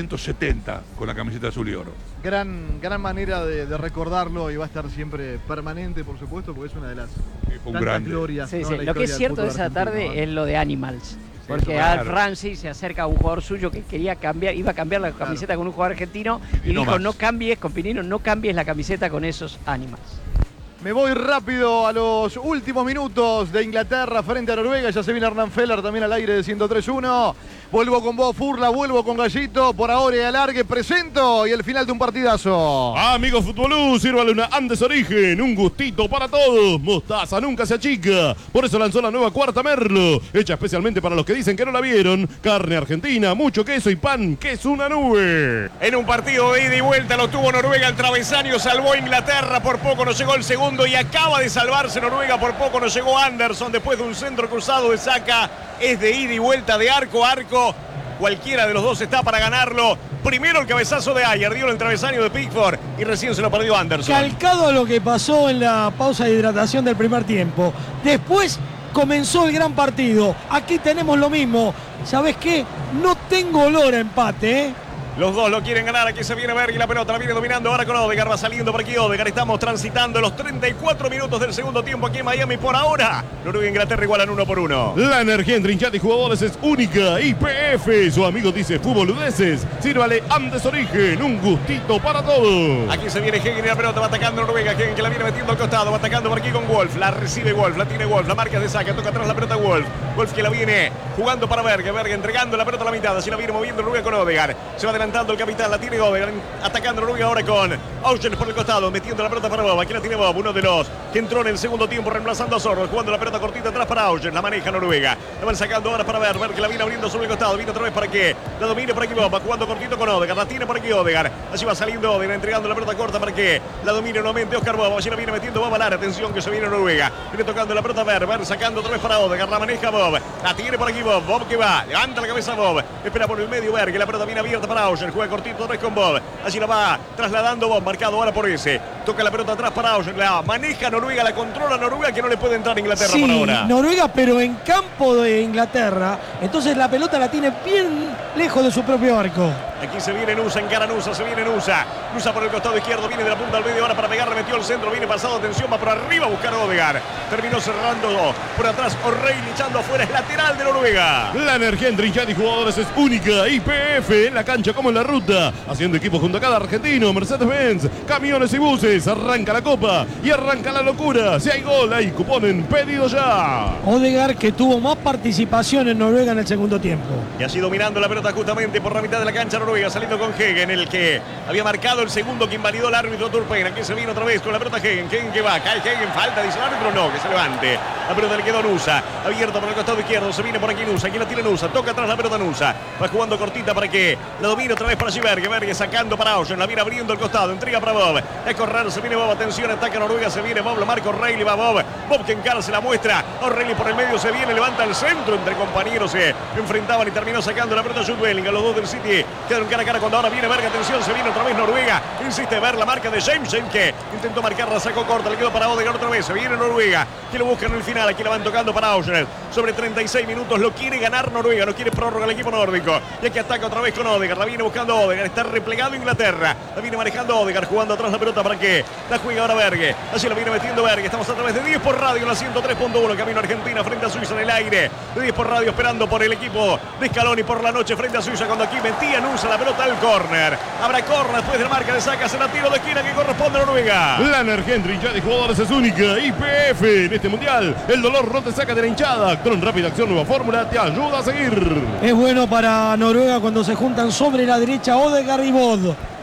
Speaker 7: 1970 con la camiseta azul y oro.
Speaker 2: Gran manera de recordarlo, y va a estar siempre permanente, por supuesto, porque es una de las tantas glorias.
Speaker 1: Sí,
Speaker 2: ¿no?
Speaker 1: sí. Lo que es cierto de esa tarde es lo de Animals. Porque
Speaker 7: claro.
Speaker 1: Alf Ramsey se acerca a un jugador suyo que quería cambiar, iba a cambiar la camiseta con un jugador argentino y dijo, no cambies con Pinino, no cambies la camiseta con esos Animals.
Speaker 2: Me voy rápido a los últimos minutos de Inglaterra frente a Noruega. Ya se viene Hernán Feller también al aire de 103.1. Vuelvo con vos, Furla, vuelvo con Gallito. Por ahora y alargue, presento y el final de un partidazo.
Speaker 3: Amigos Futbolú, sírvale una Andes Origen, un gustito para todos. Mostaza nunca se achica, por eso lanzó la nueva Cuarta Merlo, hecha especialmente para los que dicen que no la vieron. Carne argentina, mucho queso y pan, que es una nube.
Speaker 4: En un partido de ida y vuelta lo tuvo Noruega, el travesaño salvó a Inglaterra, por poco no llegó el segundo y acaba de salvarse Noruega, por poco no llegó Anderson después de un centro cruzado de Saka. Es de ida y vuelta, de arco a arco. Cualquiera de los dos está para ganarlo. Primero el cabezazo de Ayer, dio en el travesaño de Pickford y recién se lo perdió Anderson.
Speaker 5: Calcado a lo que pasó en la pausa de hidratación del primer tiempo. Después comenzó el gran partido. Aquí tenemos lo mismo. ¿Sabés qué? No tengo olor a empate, ¿eh?
Speaker 4: Los dos lo quieren ganar. Aquí se viene Berg y la pelota la viene dominando ahora con Odegaard. Va saliendo por aquí Odegaard. Estamos transitando los 34 minutos del segundo tiempo aquí en Miami. Por ahora, Noruega e Inglaterra igualan 1-1.
Speaker 3: La energía entre hinchada y jugadores es única. YPF, su amigo dice Futboludeses. Sírvale Andes Origen, un gustito para todos.
Speaker 4: Aquí se viene Hegen y la pelota va atacando Noruega. Hegen que la viene metiendo al costado. Va atacando por aquí con Wolf. La recibe Wolf. La tiene Wolf. La marca de Saka. Toca atrás la pelota Wolf. Wolf que la viene jugando para Berg. Berg entregando la pelota a la mitad. Así la viene moviendo Noruega con Odegaard. Se va adelantando el capitán. La tiene Odegaard. Atacando Noruega ahora con Augen por el costado. Metiendo la pelota para Bob. Aquí la tiene Bob. Uno de los que entró en el segundo tiempo reemplazando a Zorro. Jugando la pelota cortita atrás para Augen. La maneja Noruega. La van sacando ahora para Berg. Que la viene abriendo sobre el costado. Viene otra vez para que la domine por aquí Bob. Va jugando cortito con Odegaard. La tiene por aquí Odegaard. Así va saliendo Odegaard. Entregando la pelota corta para que la domine nuevamente Oscar Bob. Allí la viene metiendo Bob al área. Atención que se viene Noruega. Viene tocando la pelota Berg. Sacando otra vez para Odegaard. La maneja Bob. La tiene por aquí Bob. Bob que va. Levanta la cabeza Bob. Espera por el medio Berg. La pelota viene abierta para Augen. Juega cortito otra vez con Bob. Allí la va trasladando Bob. Marcado ahora por ese. Toca la pelota atrás para Augen. La maneja Noruega. La controla Noruega que no le puede entrar a Inglaterra por ahora.
Speaker 5: Noruega, pero en campo de Inglaterra. Entonces la pelota la tiene bien lejos de su propio arco.
Speaker 4: Aquí se viene Nusa, encara Nusa, se viene Nusa. Nusa por el costado izquierdo, viene de la punta al medio ahora para pegarle, metió al centro, viene pasado, atención, va por arriba a buscar a Odegaard. Terminó cerrando por atrás, O'Reilly echando afuera, es lateral de Noruega.
Speaker 3: La energía entre hinchada y jugadores es única. YPF, en la cancha como en la ruta. Haciendo equipo junto a cada argentino. Mercedes-Benz, camiones y buses. Arranca la copa y arranca la locura. Si hay gol, hay cupón en pedido ya.
Speaker 5: Odegaard que tuvo más participación en Noruega en el segundo tiempo.
Speaker 4: Y así dominando la pelota justamente por la mitad de la cancha Noruega, saliendo con Hegen, el que había marcado el segundo que invalidó el árbitro Turpen. Aquí se vino otra vez con la pelota Hegen. Hegen que va, cae Hegen, falta, dice el árbitro, no, que se levante. La pelota le quedó a Nusa, abierto por el costado izquierdo, se viene por aquí Nusa, aquí la tiene Nusa, toca atrás la pelota Nusa, va jugando cortita para que la domine otra vez para Berg. Berg sacando para Augen, la viene abriendo el costado, entrega para Bob. Es correr, se viene Bob, atención, ataca Noruega, se viene Bob, lo marca O'Reilly, va Bob. Bob que encara, se la muestra. O'Reilly por el medio se viene, levanta el centro, entre compañeros se enfrentaban y terminó sacando la pelota Jude Bellingham. Los dos del City quedaron cara a cara cuando ahora viene Berg, atención, se viene otra vez Noruega. Insiste ver la marca de James que intentó marcarla, sacó corta, le quedó para Odegaard otra vez. Se viene Noruega, que lo busca en el final, aquí la van tocando para Augen. Sobre 36 minutos lo quiere ganar Noruega, no quiere prórroga el equipo nórdico. Y aquí ataca otra vez con Odegaard, la viene buscando Odegaard, está replegado Inglaterra, la viene manejando Odegaard, jugando atrás la pelota para que la juega ahora Berg. Así la viene metiendo Berg, estamos a través de 10 por radio en la 103.1, camino a Argentina frente a Suiza en el aire. De 10 por radio esperando por el equipo de Scaloni por la noche frente a Suiza, cuando aquí metía Nusa la pelota al córner. Habrá córner después de la marca de Saka, se la tiro de esquina que corresponde a Noruega.
Speaker 3: La energía entre hinchada y jugadores es única. YPF, en este mundial el dolor no te saca de la hinchada. Con rápida acción, nueva fórmula te ayuda a seguir.
Speaker 5: Es bueno para Noruega cuando se juntan sobre la derecha Odegaard y Bod.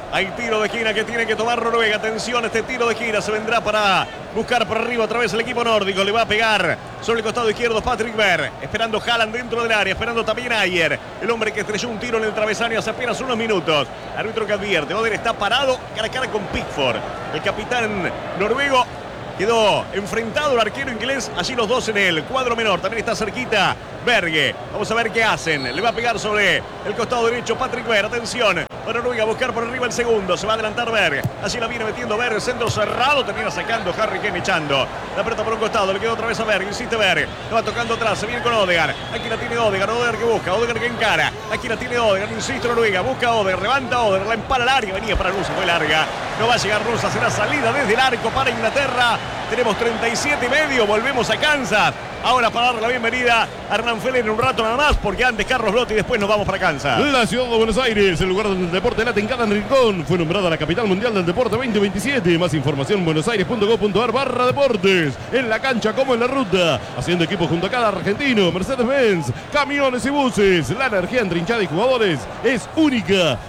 Speaker 4: Hay tiro de esquina que tiene que tomar Noruega. Atención, este tiro de esquina se vendrá para buscar por arriba otra vez el equipo nórdico. Le va a pegar sobre el costado izquierdo Patrick Berg. Esperando Haaland dentro del área. Esperando también Ayer, el hombre que estrelló un tiro en el travesaño hace apenas unos minutos. Árbitro que advierte. Oder está parado cara a cara con Pickford. El capitán noruego quedó enfrentado al arquero inglés. Allí los dos en el cuadro menor. También está cerquita Berge. Vamos a ver qué hacen. Le va a pegar sobre el costado derecho Patrick Berg. Atención. Para Noruega a buscar por arriba el segundo. Se va a adelantar Berg. Así la viene metiendo Berg. Centro cerrado. Termina sacando Harry Kane echando. La pelota por un costado. Le queda otra vez a Berg. Insiste Berg. La va tocando atrás. Se viene con Odegaard. Aquí la tiene Odegaard. Odegaard que busca. Odegaard que encara. Aquí la tiene Odegaard. Insiste Noruega. Busca Odegaard. Levanta Odegaard. La empala al área. Venía para Rusia. Fue larga. No va a llegar Rusia. Será salida desde el arco para Inglaterra. Tenemos 37 y medio. Volvemos a Kansas. Ahora para darle la bienvenida a Hernán Félix en un rato nada más, porque antes Carlos Lotti y después nos vamos para Kansas.
Speaker 3: La ciudad de Buenos Aires, el lugar donde el deporte late en cada rincón, fue nombrada la capital mundial del deporte 2027. Más información buenosaires.gov.ar/deportes. En la cancha como en la ruta, haciendo equipo junto a cada argentino. Mercedes-Benz, camiones y buses. La energía entre hinchada y jugadores es única.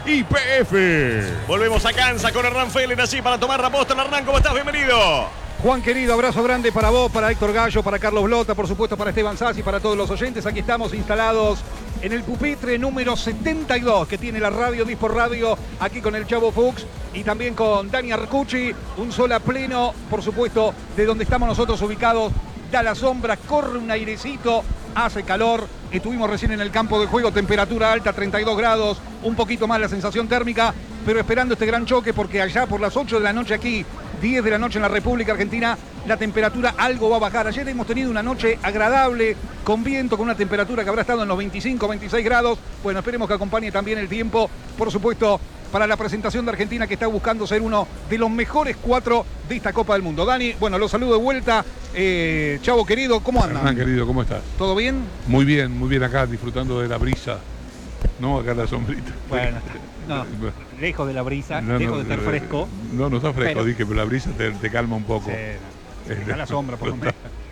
Speaker 3: YPF.
Speaker 4: Volvemos a Kansas con Hernán Félix allí para tomar la posta. Hernán, ¿cómo estás? Bienvenido.
Speaker 10: Juan querido, abrazo grande para vos, para Héctor Gallo, para Carlos Blota, por supuesto para Esteban Sassi, para todos los oyentes. Aquí estamos instalados en el pupitre número 72 que tiene la radio Dispor Radio, aquí con el Chavo Fuchs y también con Dani Arcucci. Un sol a pleno, por supuesto, de donde estamos nosotros ubicados. Da la sombra, corre un airecito, hace calor. Estuvimos recién en el campo de juego, temperatura alta, 32 grados, un poquito más la sensación térmica, pero esperando este gran choque porque allá por las 8 de la noche aquí, 10 de la noche en la República Argentina, la temperatura algo va a bajar. Ayer hemos tenido una noche agradable, con viento, con una temperatura que habrá estado en los 25, 26 grados. Bueno, esperemos que acompañe también el tiempo, por supuesto, para la presentación de Argentina, que está buscando ser uno de los mejores 4 de esta Copa del Mundo. Dani, bueno, los saludo de vuelta. Chavo querido, ¿cómo andan?
Speaker 7: Hernán querido, ¿cómo estás?
Speaker 10: ¿Todo bien?
Speaker 7: Muy bien acá, disfrutando de la brisa. No, acá en la sombrita.
Speaker 10: Bueno, no, lejos de la brisa, lejos de estar fresco.
Speaker 7: No está fresco, dije, pero la brisa te calma un poco.
Speaker 10: Sí, está la sombra, por lo menos.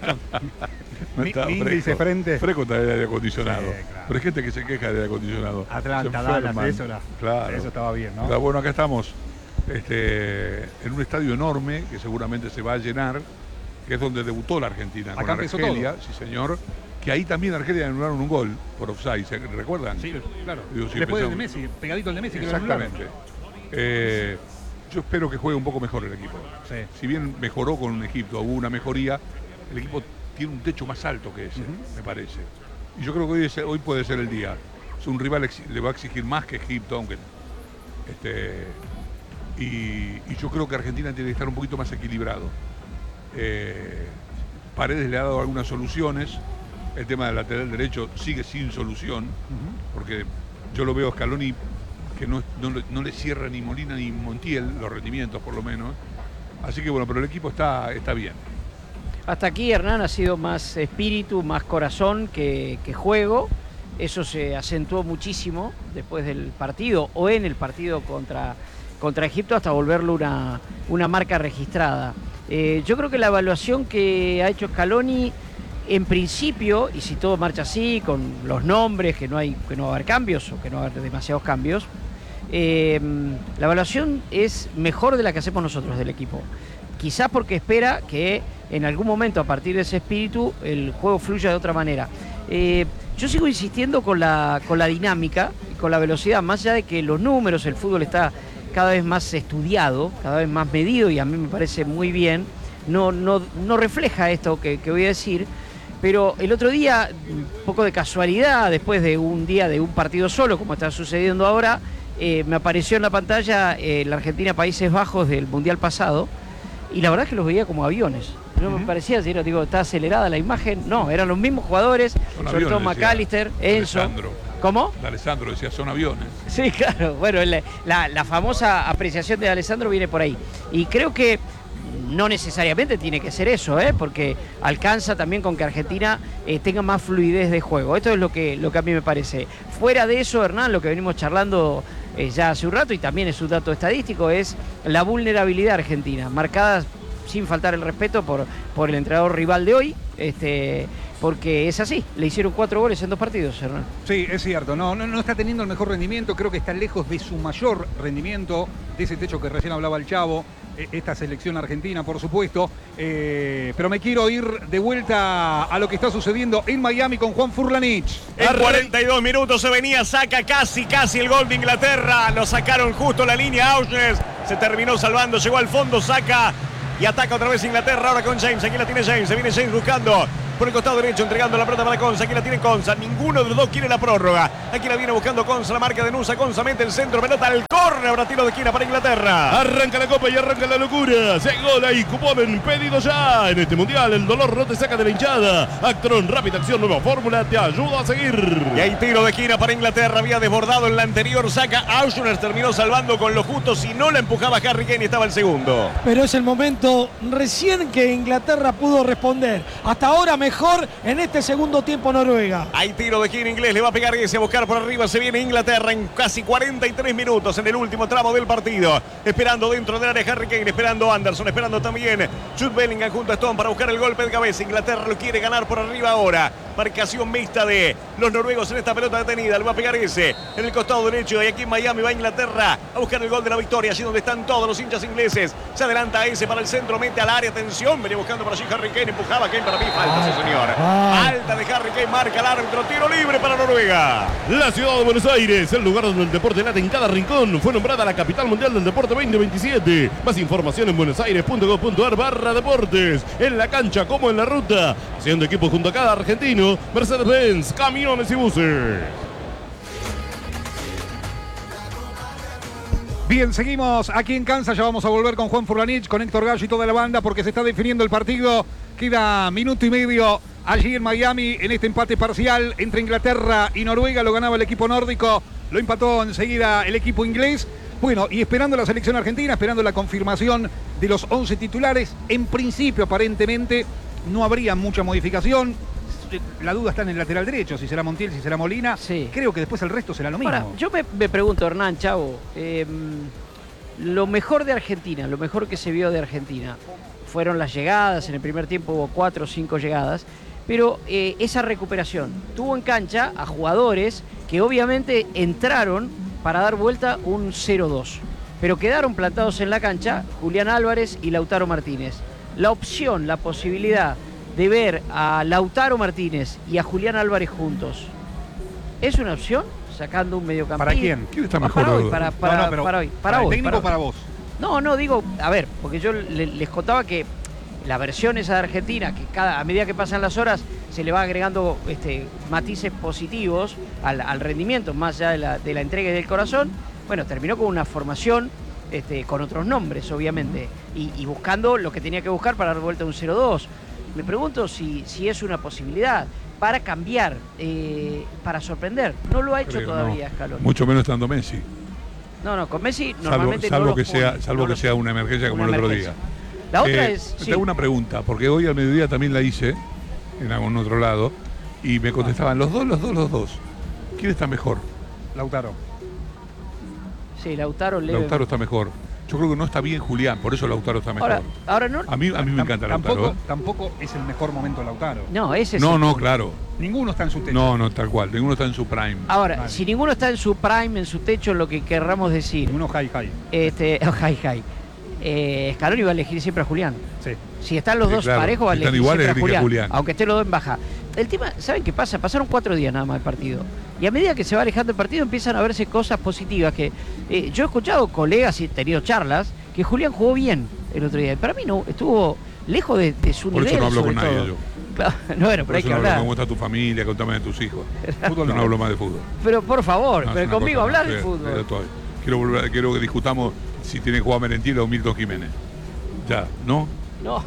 Speaker 7: No está
Speaker 10: fresco.
Speaker 7: Fresco está el aire acondicionado.
Speaker 10: Sí, claro.
Speaker 7: Pero hay gente que se queja del aire acondicionado.
Speaker 10: Atlanta, Dallas,
Speaker 7: claro.
Speaker 10: eso estaba bien, ¿no?
Speaker 7: Pero bueno, acá estamos en un estadio enorme que seguramente se va a llenar, que es donde debutó la Argentina.
Speaker 10: Acá
Speaker 7: con
Speaker 10: empezó
Speaker 7: Argelia,
Speaker 10: todo.
Speaker 7: Sí, señor. Que ahí también Argelia anularon un gol por offside, ¿recuerdan?
Speaker 10: Sí, claro.
Speaker 7: Digo, sí,
Speaker 10: después
Speaker 7: empezó-
Speaker 10: del de Messi, pegadito el de Messi.
Speaker 7: Exactamente. Yo espero que juegue un poco mejor el equipo.
Speaker 10: Sí.
Speaker 7: Si bien mejoró con Egipto, hubo una mejoría, el equipo tiene un techo más alto que ese, me parece. Y yo creo que hoy puede ser el día. Es un rival le va a exigir más que Egipto, aunque y yo creo que Argentina tiene que estar un poquito más equilibrado. Paredes le ha dado algunas soluciones. El tema del lateral derecho sigue sin solución, porque yo lo veo a Scaloni que no le cierra ni Molina ni Montiel los rendimientos, por lo menos. Así que bueno, pero el equipo está bien.
Speaker 1: Hasta aquí Hernán ha sido más espíritu, más corazón que juego. Eso se acentuó muchísimo después del partido o en el partido contra Egipto hasta volverlo una marca registrada. Yo creo que la evaluación que ha hecho Scaloni en principio, y si todo marcha así, con los nombres, que no va a haber cambios o que no va a haber demasiados cambios, la evaluación es mejor de la que hacemos nosotros del equipo. Quizás porque espera que en algún momento, a partir de ese espíritu, el juego fluya de otra manera. Yo sigo insistiendo con la dinámica y con la velocidad, más allá de que los números, el fútbol está cada vez más estudiado, cada vez más medido, y a mí me parece muy bien. No refleja esto que voy a decir, pero el otro día, un poco de casualidad, después de un día de un partido solo, como está sucediendo ahora, me apareció en la pantalla la Argentina-Países Bajos del Mundial pasado, y la verdad es que los veía como aviones. No me parecía, digo, está acelerada la imagen. No, eran los mismos jugadores, sobre todo McAllister, Enzo.
Speaker 7: Alessandro.
Speaker 1: ¿Cómo?
Speaker 7: De Alessandro decía, son aviones.
Speaker 1: Sí, claro. Bueno, la famosa apreciación de Alessandro viene por ahí. Y creo que no necesariamente tiene que ser eso, porque alcanza también con que Argentina tenga más fluidez de juego. Esto es lo que a mí me parece. Fuera de eso, Hernán, lo que venimos charlando ya hace un rato, y también es un dato estadístico, es la vulnerabilidad argentina, marcadas sin faltar el respeto por el entrenador rival de hoy, porque es así, le hicieron 4 goles en 2 partidos, Hernán.
Speaker 10: Sí, es cierto, no está teniendo el mejor rendimiento, creo que está lejos de su mayor rendimiento, de ese techo que recién hablaba el Chavo, esta selección argentina, por supuesto, pero me quiero ir de vuelta a lo que está sucediendo en Miami con Juan Furlanich.
Speaker 4: En 42 minutos se venía, saca casi el gol de Inglaterra, lo sacaron justo la línea Auschwitz, se terminó salvando, llegó al fondo, saca y ataca otra vez Inglaterra, ahora con James, aquí la tiene James, se viene James buscando por el costado derecho, entregando la pelota para Konsa, aquí la tiene Konsa, ninguno de los dos quiere la prórroga, aquí la viene buscando Konsa, la marca de Nusa, Konsa mete el centro, pelota al córner, ahora tiro de esquina para Inglaterra.
Speaker 3: Arranca la copa y arranca la locura. Se hay gol ahí, cupón pedido ya. En este mundial el dolor no te saca de la hinchada. Actron, rápida acción, nueva fórmula, te ayuda a seguir.
Speaker 4: Y hay tiro de esquina para Inglaterra, había desbordado en la anterior, saca Auschwitz, terminó salvando con lo justo, si no la empujaba Harry Kane estaba el segundo.
Speaker 5: Pero es el momento recién que Inglaterra pudo responder. Hasta ahora mejor en este segundo tiempo Noruega.
Speaker 4: Hay tiro de esquina inglés, le va a pegar ese a buscar por arriba, se viene Inglaterra en casi 43 minutos en el último tramo del partido. Esperando dentro del área Harry Kane, esperando Anderson, esperando también Jude Bellingham junto a Stone para buscar el golpe de cabeza. Inglaterra lo quiere ganar por arriba ahora. Marcación mixta de los noruegos en esta pelota detenida. Le va a pegar ese en el costado derecho. Y aquí en Miami va Inglaterra a buscar el gol de la victoria. Allí donde están todos los hinchas ingleses. Se adelanta ese para el centro. Mete al área. Atención. Venía buscando por allí Harry Kane. Empujaba Kane para mí. Falta, sí señor. Alta de Harry Kane. Marca el árbitro. Tiro libre para Noruega.
Speaker 3: La ciudad de Buenos Aires, el lugar donde el deporte late en cada rincón, fue nombrada la capital mundial del deporte 2027. Más información en buenosaires.gov.ar/deportes. En la cancha como en la ruta. Haciendo equipo junto a cada argentino. Mercedes-Benz, camiones y buses.
Speaker 10: Bien, seguimos aquí en Kansas, ya vamos a volver con Juan Furlanich, con Héctor Gallo y toda la banda porque se está definiendo el partido. Queda minuto y medio allí en Miami en este empate parcial entre Inglaterra y Noruega. Lo ganaba el equipo nórdico, lo empató enseguida el equipo inglés. Bueno, y esperando la selección argentina, esperando la confirmación de los 11 titulares. En principio, aparentemente, no habría mucha modificación. La duda está en el lateral derecho, si será Montiel, si será Molina.
Speaker 1: Sí.
Speaker 10: Creo que después el resto será lo mismo.
Speaker 1: Ahora, yo me pregunto, Hernán, Chavo, lo mejor de Argentina, lo mejor que se vio de Argentina, fueron las llegadas. En el primer tiempo hubo 4 o 5 llegadas, pero esa recuperación tuvo en cancha a jugadores que obviamente entraron para dar vuelta un 0-2, pero quedaron plantados en la cancha Julián Álvarez y Lautaro Martínez. La opción, la posibilidad de ver a Lautaro Martínez y a Julián Álvarez juntos, ¿es una opción? Sacando un mediocampista.
Speaker 10: ¿Para quién?
Speaker 7: ¿Quién está mejor?
Speaker 1: Para hoy, para hoy.
Speaker 10: ¿Para el técnico o para vos?
Speaker 1: No, digo, a ver, porque yo les contaba que la versión esa de Argentina, que a medida que pasan las horas se le va agregando matices positivos al rendimiento, más allá de la entrega y del corazón, bueno, terminó con una formación con otros nombres, obviamente, y buscando lo que tenía que buscar para dar vuelta a un 0-2. Me pregunto si es una posibilidad para cambiar, para sorprender. No lo ha hecho todavía, Scaloni.
Speaker 7: Mucho menos estando Messi.
Speaker 1: No, con Messi normalmente
Speaker 7: salvo
Speaker 1: no
Speaker 7: que
Speaker 1: los pone,
Speaker 7: salvo que sea una emergencia como el otro día.
Speaker 1: La otra es...
Speaker 7: Te hago una pregunta, porque hoy al mediodía también la hice en algún otro lado y me contestaban los dos. ¿Quién está mejor?
Speaker 10: Lautaro.
Speaker 1: Sí, Lautaro
Speaker 7: está mejor. Yo creo que no está bien Julián, por eso Lautaro está mejor.
Speaker 1: Ahora no.
Speaker 7: A mí me encanta Lautaro.
Speaker 10: Tampoco es el mejor momento Lautaro.
Speaker 1: No, ese es.
Speaker 7: No, claro.
Speaker 10: Ninguno está en su techo.
Speaker 7: No, tal cual. Ninguno está en su prime.
Speaker 1: Ahora, vale. Si ninguno está en su prime, en su techo, lo que querramos decir.
Speaker 10: Ninguno high.
Speaker 1: High. Scaloni va a elegir siempre a Julián.
Speaker 10: Sí.
Speaker 1: Si están los dos
Speaker 7: claro.
Speaker 1: parejos, va a elegir siempre a Julián. Aunque estén los dos en baja. El tema, ¿saben qué pasa? Pasaron 4 días nada más el partido. Y a medida que se va alejando el partido empiezan a verse cosas positivas que yo he escuchado colegas y he tenido charlas que Julián jugó bien el otro día. Y para mí no, estuvo lejos de su nivel.
Speaker 7: Por eso no hablo con nadie yo.
Speaker 1: Claro, no, bueno, pero hay que hablar.
Speaker 7: ¿Cómo está tu familia? Contame de tus hijos. Fútbol no hablo más de fútbol.
Speaker 1: Pero por favor, pero conmigo hablar de fútbol.
Speaker 7: Quiero que discutamos si tiene que jugar Merentiel o Milton Jiménez. Ya, ¿no?
Speaker 1: No.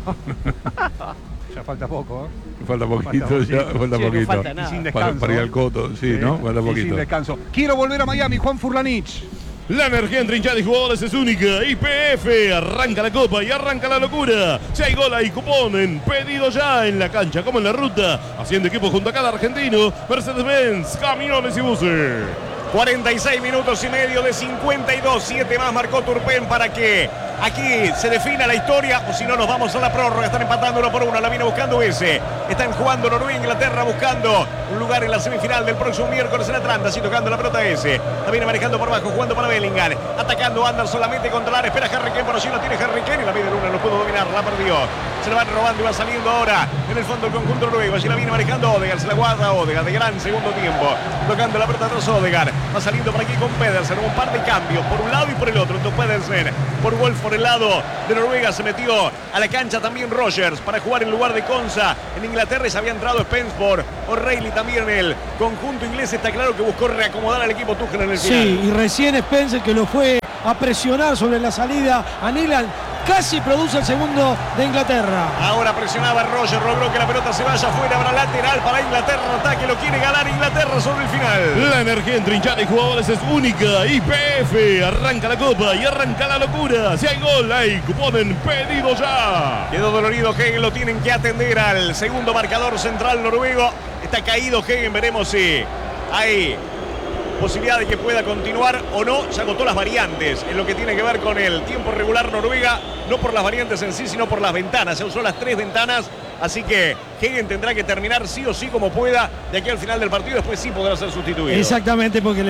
Speaker 10: Ya falta poco, ¿eh?
Speaker 7: Falta poquito.
Speaker 1: No falta nada.
Speaker 10: Y sin descanso.
Speaker 7: Para ir al Coto, sí, ¿no? Falta poquito.
Speaker 10: Y sin descanso. Quiero volver a Miami, Juan Furlanich.
Speaker 3: La energía entre hinchada y jugadores es única. YPF arranca la copa y arranca la locura. Si hay gol hay cupón en pedido ya en la cancha como en la ruta. Haciendo equipo junto a cada argentino. Mercedes-Benz, camiones y buses.
Speaker 4: 46 minutos y medio de 52. 7 más marcó Turpin para que aquí se defina la historia. O si no, nos vamos a la prórroga. Están empatando 1-1. La viene buscando ese. Están jugando Noruega e Inglaterra buscando un lugar en la semifinal del próximo miércoles en Atlanta. Así tocando la pelota ese. La viene manejando por abajo, jugando para Bellingham. Atacando Anderson, solamente controlar. Espera Harry Kane, por allí lo tiene Harry Kane. Y la viene Luna, no pudo dominar, la perdió. Se la van robando y va saliendo ahora en el fondo el conjunto noruego. Allí la viene manejando Odegaard. Se la guarda Odegaard de gran segundo tiempo. Tocando la pelota tras Odegaard. Va saliendo por aquí con Pedersen. Un par de cambios por un lado y por el otro. Entonces Pedersen por Wolf por el lado de Noruega. Se metió a la cancha también Rogers para jugar en lugar de Konsa en Inglaterra. Y se había entrado Spence por O'Reilly también en el conjunto inglés. Está claro que buscó reacomodar al equipo Tuchel en el final.
Speaker 5: Sí, y recién Spencer, que lo fue a presionar sobre la salida a Nilan, casi produce el segundo de Inglaterra.
Speaker 4: Ahora presionaba Roger, logró que la pelota se vaya afuera, habrá lateral para Inglaterra, ataque, lo quiere ganar Inglaterra sobre el final.
Speaker 3: La energía entre hinchada de jugadores es única. YPF arranca la copa y arranca la locura. Si hay gol, hay cupón en pedido ya.
Speaker 4: Quedó dolorido Hegen, lo tienen que atender al segundo marcador central noruego. Está caído Hegen, veremos si hay posibilidad de que pueda continuar o no. Se agotó las variantes en lo que tiene que ver con el tiempo regular Noruega, no por las variantes en sí, sino por las ventanas. Se usó las 3 ventanas, así que Hegen tendrá que terminar sí o sí como pueda de aquí al final del partido. Después sí podrá ser sustituido.
Speaker 5: Exactamente, porque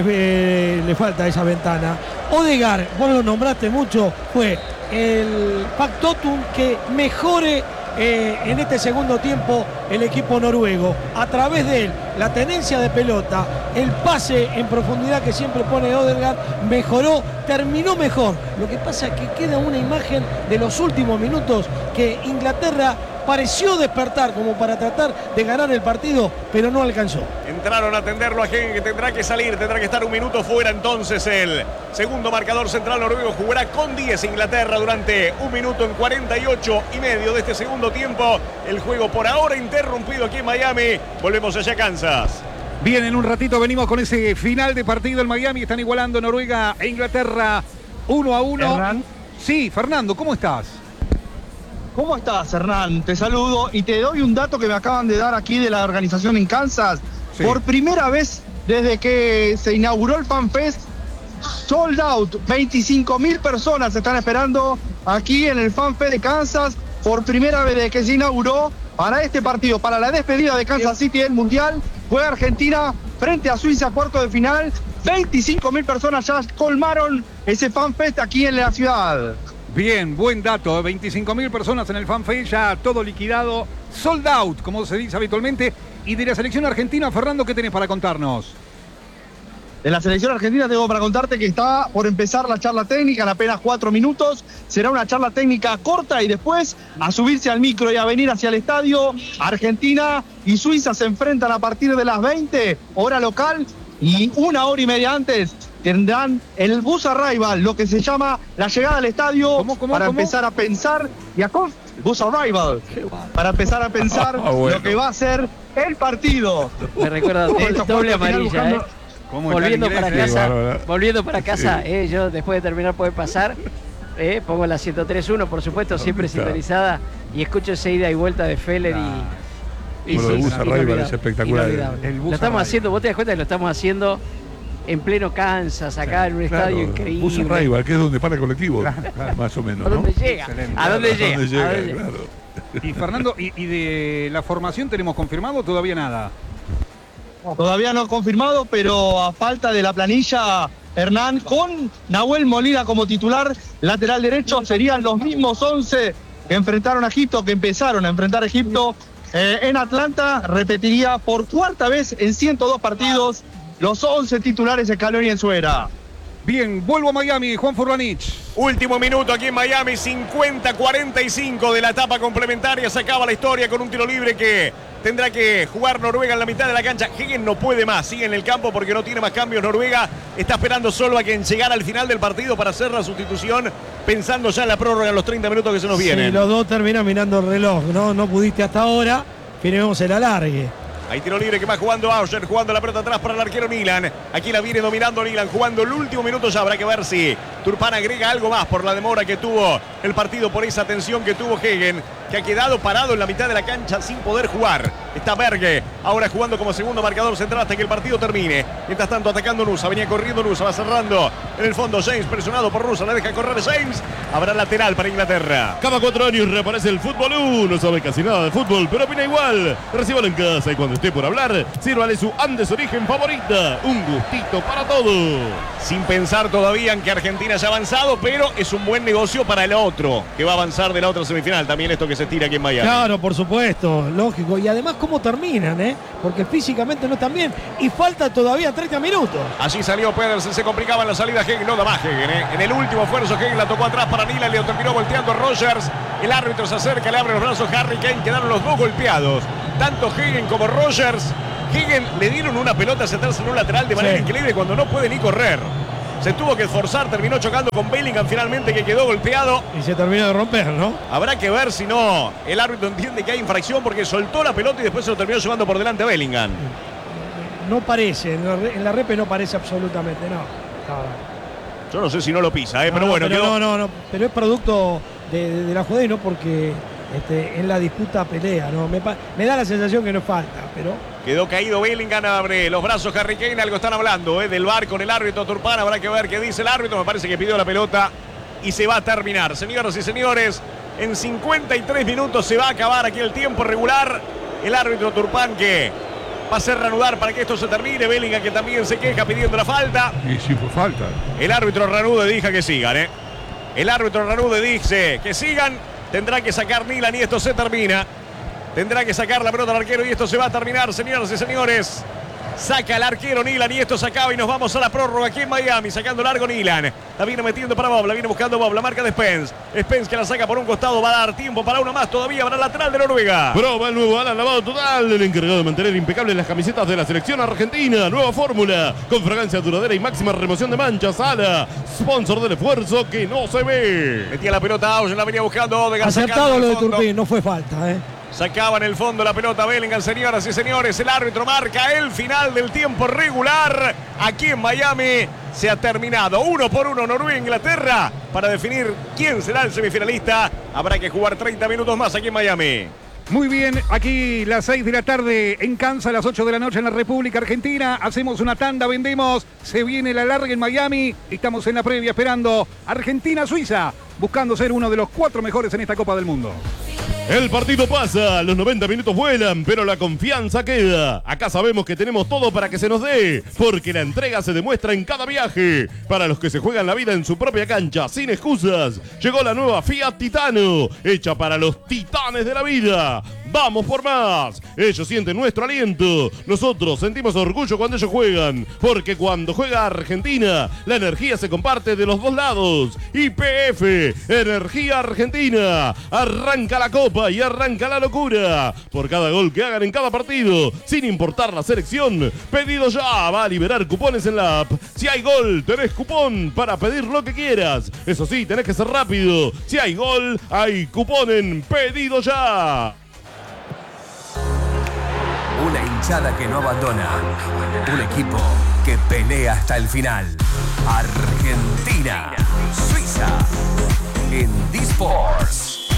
Speaker 5: le falta esa ventana. Odegaard, vos lo nombraste mucho, fue el factotum que mejore en este segundo tiempo el equipo noruego. A través de él, la tenencia de pelota, el pase en profundidad que siempre pone Odegaard, mejoró, terminó mejor. Lo que pasa es que queda una imagen de los últimos minutos que Inglaterra pareció despertar como para tratar de ganar el partido, pero no alcanzó.
Speaker 4: Entraron a atenderlo a Hegen, que tendrá que salir, tendrá que estar un minuto fuera. Entonces el segundo marcador central noruego jugará con 10 Inglaterra durante 1 minuto en 48 y medio de este segundo tiempo. El juego por ahora interrumpido aquí en Miami. Volvemos allá a Kansas.
Speaker 10: Bien, en un ratito venimos con ese final de partido en Miami. Están igualando Noruega e Inglaterra 1-1.
Speaker 9: Hernán.
Speaker 10: Sí, Fernando, ¿cómo estás?
Speaker 9: ¿Cómo estás, Hernán? Te saludo y te doy un dato que me acaban de dar aquí de la organización en Kansas.
Speaker 10: Sí.
Speaker 9: Por primera vez desde que se inauguró el FanFest, sold out. 25.000 personas están esperando aquí en el FanFest de Kansas. Por primera vez desde que se inauguró para este partido, para la despedida de Kansas City del Mundial. Juega Argentina frente a Suiza, cuarto de final. 25.000 personas ya colmaron ese FanFest aquí en la ciudad.
Speaker 10: Bien, buen dato. 25.000 personas en el FanFest, ya todo liquidado. Sold out, como se dice habitualmente. Y de la selección argentina, Fernando, ¿qué tenés para contarnos?
Speaker 9: De la selección argentina tengo para contarte que está por empezar la charla técnica en apenas 4 minutos. Será una charla técnica corta y después a subirse al micro y a venir hacia el estadio. Argentina y Suiza se enfrentan a partir de las 20, hora local, y 1 hora y media antes tendrán el bus arrival, lo que se llama la llegada al estadio, para empezar a pensar y a bus arrival, para empezar a pensar
Speaker 7: bueno,
Speaker 9: lo que va a ser el partido.
Speaker 1: Me recuerda doble amarilla, volviendo para casa, yo después de terminar puede pasar, pongo la 103.1, por supuesto, siempre sintonizada, y escucho esa ida y vuelta de Feller y
Speaker 7: Bueno, el bus arrival es espectacular.
Speaker 1: Lo estamos haciendo, vos te das cuenta que lo estamos haciendo en pleno Kansas, acá en un estadio increíble.
Speaker 7: Bus arrival, que es donde para el colectivo, más o menos,
Speaker 1: ¿A dónde
Speaker 7: ¿no?
Speaker 1: llega? ¿A dónde llega?
Speaker 7: Claro.
Speaker 10: Y Fernando, ¿y de la formación tenemos confirmado o todavía nada?
Speaker 9: Todavía no confirmado, pero a falta de la planilla, Hernán, con Nahuel Molina como titular, lateral derecho, serían los mismos 11 que enfrentaron a Egipto, que empezaron a enfrentar a Egipto en Atlanta. Repetiría por cuarta vez en 102 partidos los 11 titulares de Scaloni en su era.
Speaker 10: Bien, vuelvo a Miami, Juan Furlanich.
Speaker 4: Último minuto aquí en Miami, 50-45 de la etapa complementaria. Se acaba la historia con un tiro libre que tendrá que jugar Noruega en la mitad de la cancha. Hegen no puede más, sigue en el campo porque no tiene más cambios. Noruega está esperando solo a quien llegara al final del partido para hacer la sustitución, pensando ya en la prórroga en los 30 minutos que se nos vienen.
Speaker 5: Sí, los dos terminan mirando el reloj, no pudiste hasta ahora, firmemos el alargue.
Speaker 4: Hay tiro libre que va jugando Auger, jugando la pelota atrás para el arquero Nilan. Aquí la viene dominando Nilan, jugando el último minuto ya. Habrá que ver si Turpin agrega algo más por la demora que tuvo el partido, por esa tensión que tuvo Hegen, que ha quedado parado en la mitad de la cancha sin poder jugar. Está está Berge. Ahora jugando como segundo marcador central hasta que el partido termine. Mientras tanto atacando Nusa. Venía corriendo Nusa. Va cerrando. En el fondo James presionado por Nusa. La deja correr James. Habrá lateral para Inglaterra.
Speaker 3: Cada 4 años reaparece el fútbol 1. No sabe casi nada de fútbol, pero opina igual. Recíbalo en casa y cuando esté por hablar, sírvale su Andes Origen favorita. Un gustito para todos.
Speaker 4: Sin pensar todavía en que Argentina haya avanzado, pero es un buen negocio para el otro, que va a avanzar de la otra semifinal. También esto que se tira aquí en Miami.
Speaker 5: Claro, por supuesto, lógico. Y además cómo terminan, porque físicamente no están bien. Y falta todavía 30 minutos.
Speaker 4: Allí salió Pedersen, se complicaba en la salida Hegen, no da más Hegen. En el último esfuerzo Hegen la tocó atrás para Nila, le terminó volteando Rogers. El árbitro se acerca, le abre los brazos Harry Kane, quedaron los dos golpeados. Tanto Hegen como Rogers. Hegen le dieron una pelota hacia atrás en un lateral de manera increíble cuando no puede ni correr. Se tuvo que esforzar, terminó chocando con Bellingham finalmente, que quedó golpeado.
Speaker 5: Y se terminó de romper, ¿no?
Speaker 4: Habrá que ver si no el árbitro entiende que hay infracción porque soltó la pelota y después se lo terminó llevando por delante a Bellingham.
Speaker 5: No parece, en la repe no parece absolutamente, no.
Speaker 4: Yo no sé si no lo pisa, pero bueno.
Speaker 5: Pero
Speaker 4: quedó...
Speaker 5: no, pero es producto de la jugada y no porque en la disputa pelea, ¿no? Me da la sensación que no falta, pero...
Speaker 4: Quedó caído Bellingham, abre los brazos Harry Kane, algo están hablando del VAR con el árbitro Turpán, habrá que ver qué dice el árbitro, me parece que pidió la pelota y se va a terminar. Señoras y señores, en 53 minutos se va a acabar aquí el tiempo regular. El árbitro Turpán que va a hacer reanudar para que esto se termine. Bellingham que también se queja pidiendo la falta.
Speaker 7: Y sí fue falta.
Speaker 4: El árbitro reanude dice que sigan, El árbitro reanude dice que sigan. Tendrá que sacar Nilan y esto se termina. Tendrá que sacar la pelota al arquero y esto se va a terminar, señoras y señores. Saca el arquero Nilan y esto se acaba y nos vamos a la prórroga aquí en Miami. Sacando largo Nilan. La viene metiendo para Bob, la viene buscando Bob. La marca de Spence. Spence que la saca por un costado. Va a dar tiempo para uno más todavía. Para el lateral de Noruega.
Speaker 3: Prueba el nuevo Alan lavado total. El encargado de mantener impecables las camisetas de la selección argentina. Nueva fórmula. Con fragancia duradera y máxima remoción de manchas. Ala. Sponsor del esfuerzo que no se ve.
Speaker 4: Metía la pelota a Oyen. La venía buscando Odegaard.
Speaker 5: Acertado lo de Turpin. No fue falta,
Speaker 4: Sacaba en el fondo la pelota Bellingham, señoras y señores. El árbitro marca el final del tiempo regular. Aquí en Miami se ha terminado 1-1 Noruega-Inglaterra para definir quién será el semifinalista. Habrá que jugar 30 minutos más aquí en Miami.
Speaker 10: Muy bien, aquí las 6 de la tarde en Kansas, las 8 de la noche en la República Argentina. Hacemos una tanda, vendemos. Se viene la larga en Miami. Estamos en la previa esperando Argentina-Suiza, buscando ser uno de los 4 mejores en esta Copa del Mundo.
Speaker 3: El partido pasa, los 90 minutos vuelan, pero la confianza queda. Acá sabemos que tenemos todo para que se nos dé, porque la entrega se demuestra en cada viaje. Para los que se juegan la vida en su propia cancha, sin excusas, llegó la nueva Fiat Titano, hecha para los titanes de la vida. ¡Vamos por más! Ellos sienten nuestro aliento. Nosotros sentimos orgullo cuando ellos juegan, porque cuando juega Argentina, la energía se comparte de los dos lados. YPF, Energía Argentina. Arranca la Copa y arranca la locura. Por cada gol que hagan en cada partido, sin importar la selección, Pedido Ya va a liberar cupones en la app. Si hay gol, tenés cupón para pedir lo que quieras. Eso sí, tenés que ser rápido. Si hay gol, hay cupón en Pedido Ya.
Speaker 11: Una hinchada que no abandona. Un equipo que pelea hasta el final. Argentina, Suiza. En D-Sports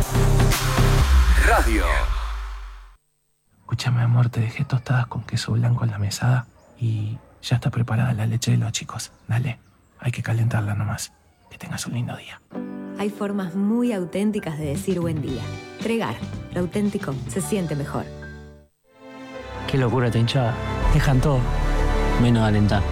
Speaker 11: Radio.
Speaker 12: Escúchame, amor, te dejé tostadas con queso blanco en la mesada y ya está preparada la leche de los chicos. Dale, hay que calentarla nomás. Que tengas un lindo día.
Speaker 13: Hay formas muy auténticas de decir buen día. Tregar, lo auténtico se siente mejor.
Speaker 14: Qué locura esta hinchada. Dejan todo, menos alentar.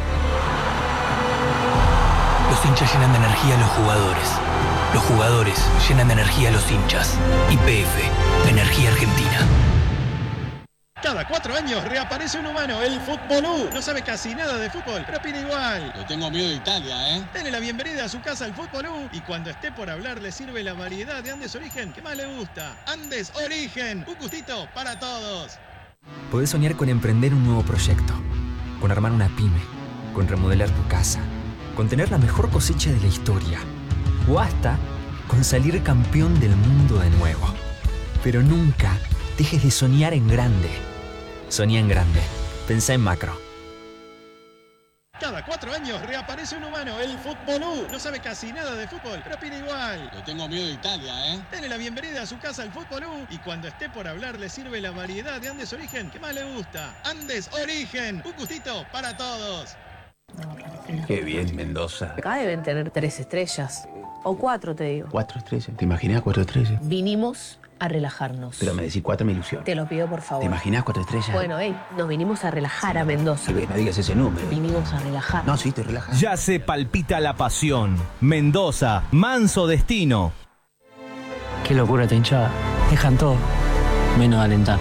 Speaker 15: Los hinchas llenan de energía a los jugadores. Los jugadores llenan de energía a los hinchas. YPF, Energía Argentina.
Speaker 16: Cada 4 años reaparece un humano, el Fútbolú. No sabe casi nada de fútbol, pero opina igual.
Speaker 17: Le tengo miedo de Italia,
Speaker 16: Dele la bienvenida a su casa al Fútbolú y cuando esté por hablar le sirve la variedad de Andes Origen que más le gusta. Andes Origen, un gustito para todos.
Speaker 18: Podés soñar con emprender un nuevo proyecto, con armar una pyme, con remodelar tu casa, con tener la mejor cosecha de la historia o hasta con salir campeón del mundo de nuevo. Pero nunca dejes de soñar en grande. Soñá en grande. Pensá en macro.
Speaker 16: Cada 4 años reaparece un humano, el Futbolú. No sabe casi nada de fútbol, pero opina igual.
Speaker 17: Le tengo miedo de Italia, ¿eh?
Speaker 16: Dele la bienvenida a su casa al Futbolú y cuando esté por hablar le sirve la variedad de Andes Origen que más le gusta. Andes Origen, un gustito para todos.
Speaker 11: Qué bien, Mendoza.
Speaker 19: Acá deben tener 3 estrellas. O 4, te digo.
Speaker 11: 4 estrellas. ¿Te imaginas 4 estrellas?
Speaker 19: Vinimos a relajarnos.
Speaker 11: Pero me decís 4 me ilusiona.
Speaker 19: Te lo pido, por favor.
Speaker 11: ¿Te imaginas 4 estrellas?
Speaker 19: Bueno, nos vinimos a relajar a Mendoza.
Speaker 11: No digas ese número.
Speaker 19: Vinimos a relajar.
Speaker 11: No, sí, te relajas.
Speaker 20: Ya se palpita la pasión. Mendoza, manso destino.
Speaker 14: Qué locura esta hinchada. Dejan todo, menos alentar.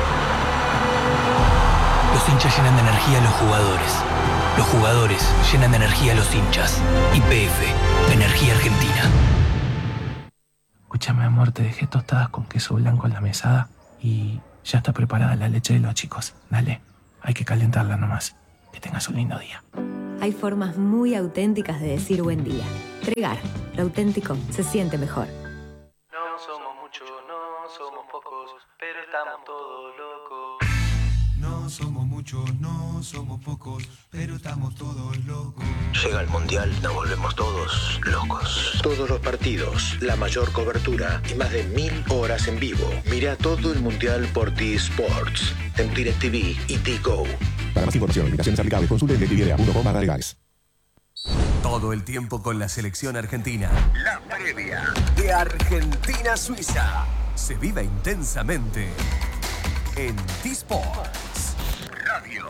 Speaker 15: Los hinchas llenan de energía a los jugadores. Los jugadores llenan de energía a los hinchas. YPF, Energía Argentina.
Speaker 12: Escúchame, amor, te dejé tostadas con queso blanco en la mesada y ya está preparada la leche de los chicos. Dale, hay que calentarla nomás. Que tengas un lindo día.
Speaker 13: Hay formas muy auténticas de decir buen día. Tregar, lo auténtico se siente mejor.
Speaker 21: No somos muchos, no somos pocos, pero estamos todos locos.
Speaker 22: No somos muchos, no somos pocos, pero estamos todos locos.
Speaker 11: Llega el Mundial, nos volvemos todos locos. Todos los partidos, la mayor cobertura y más de 1000 horas en vivo. Mira todo el Mundial por T-Sports, en DirecTV y T-Go.
Speaker 23: Para más información, limitaciones aplicables, consulte en DirecTV.com/legales.
Speaker 11: Todo el tiempo con la selección argentina. La previa de Argentina-Suiza se vive intensamente en T-Sports Radio.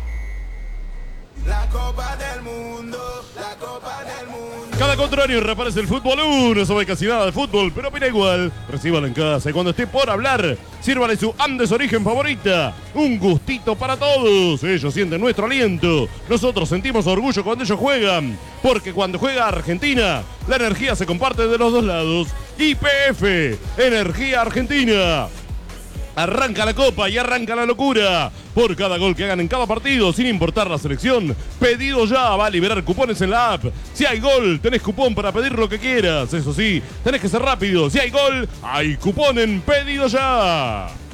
Speaker 22: La Copa del Mundo, la Copa del Mundo.
Speaker 3: Cada 4 años reaparece el Fútbol 1. No sabe casi nada de fútbol, pero opina igual. Recíbalo en casa y cuando esté por hablar, sírvale su Andes Origen favorita. Un gustito para todos. Ellos sienten nuestro aliento. Nosotros sentimos orgullo cuando ellos juegan. Porque cuando juega Argentina, la energía se comparte de los dos lados. YPF, Energía Argentina. Arranca la copa y arranca la locura. Por cada gol que hagan en cada partido, sin importar la selección, pedido ya va a liberar cupones en la app. Si hay gol, tenés cupón para pedir lo que quieras. Eso sí, tenés que ser rápido. Si hay gol, hay cupón en pedido ya.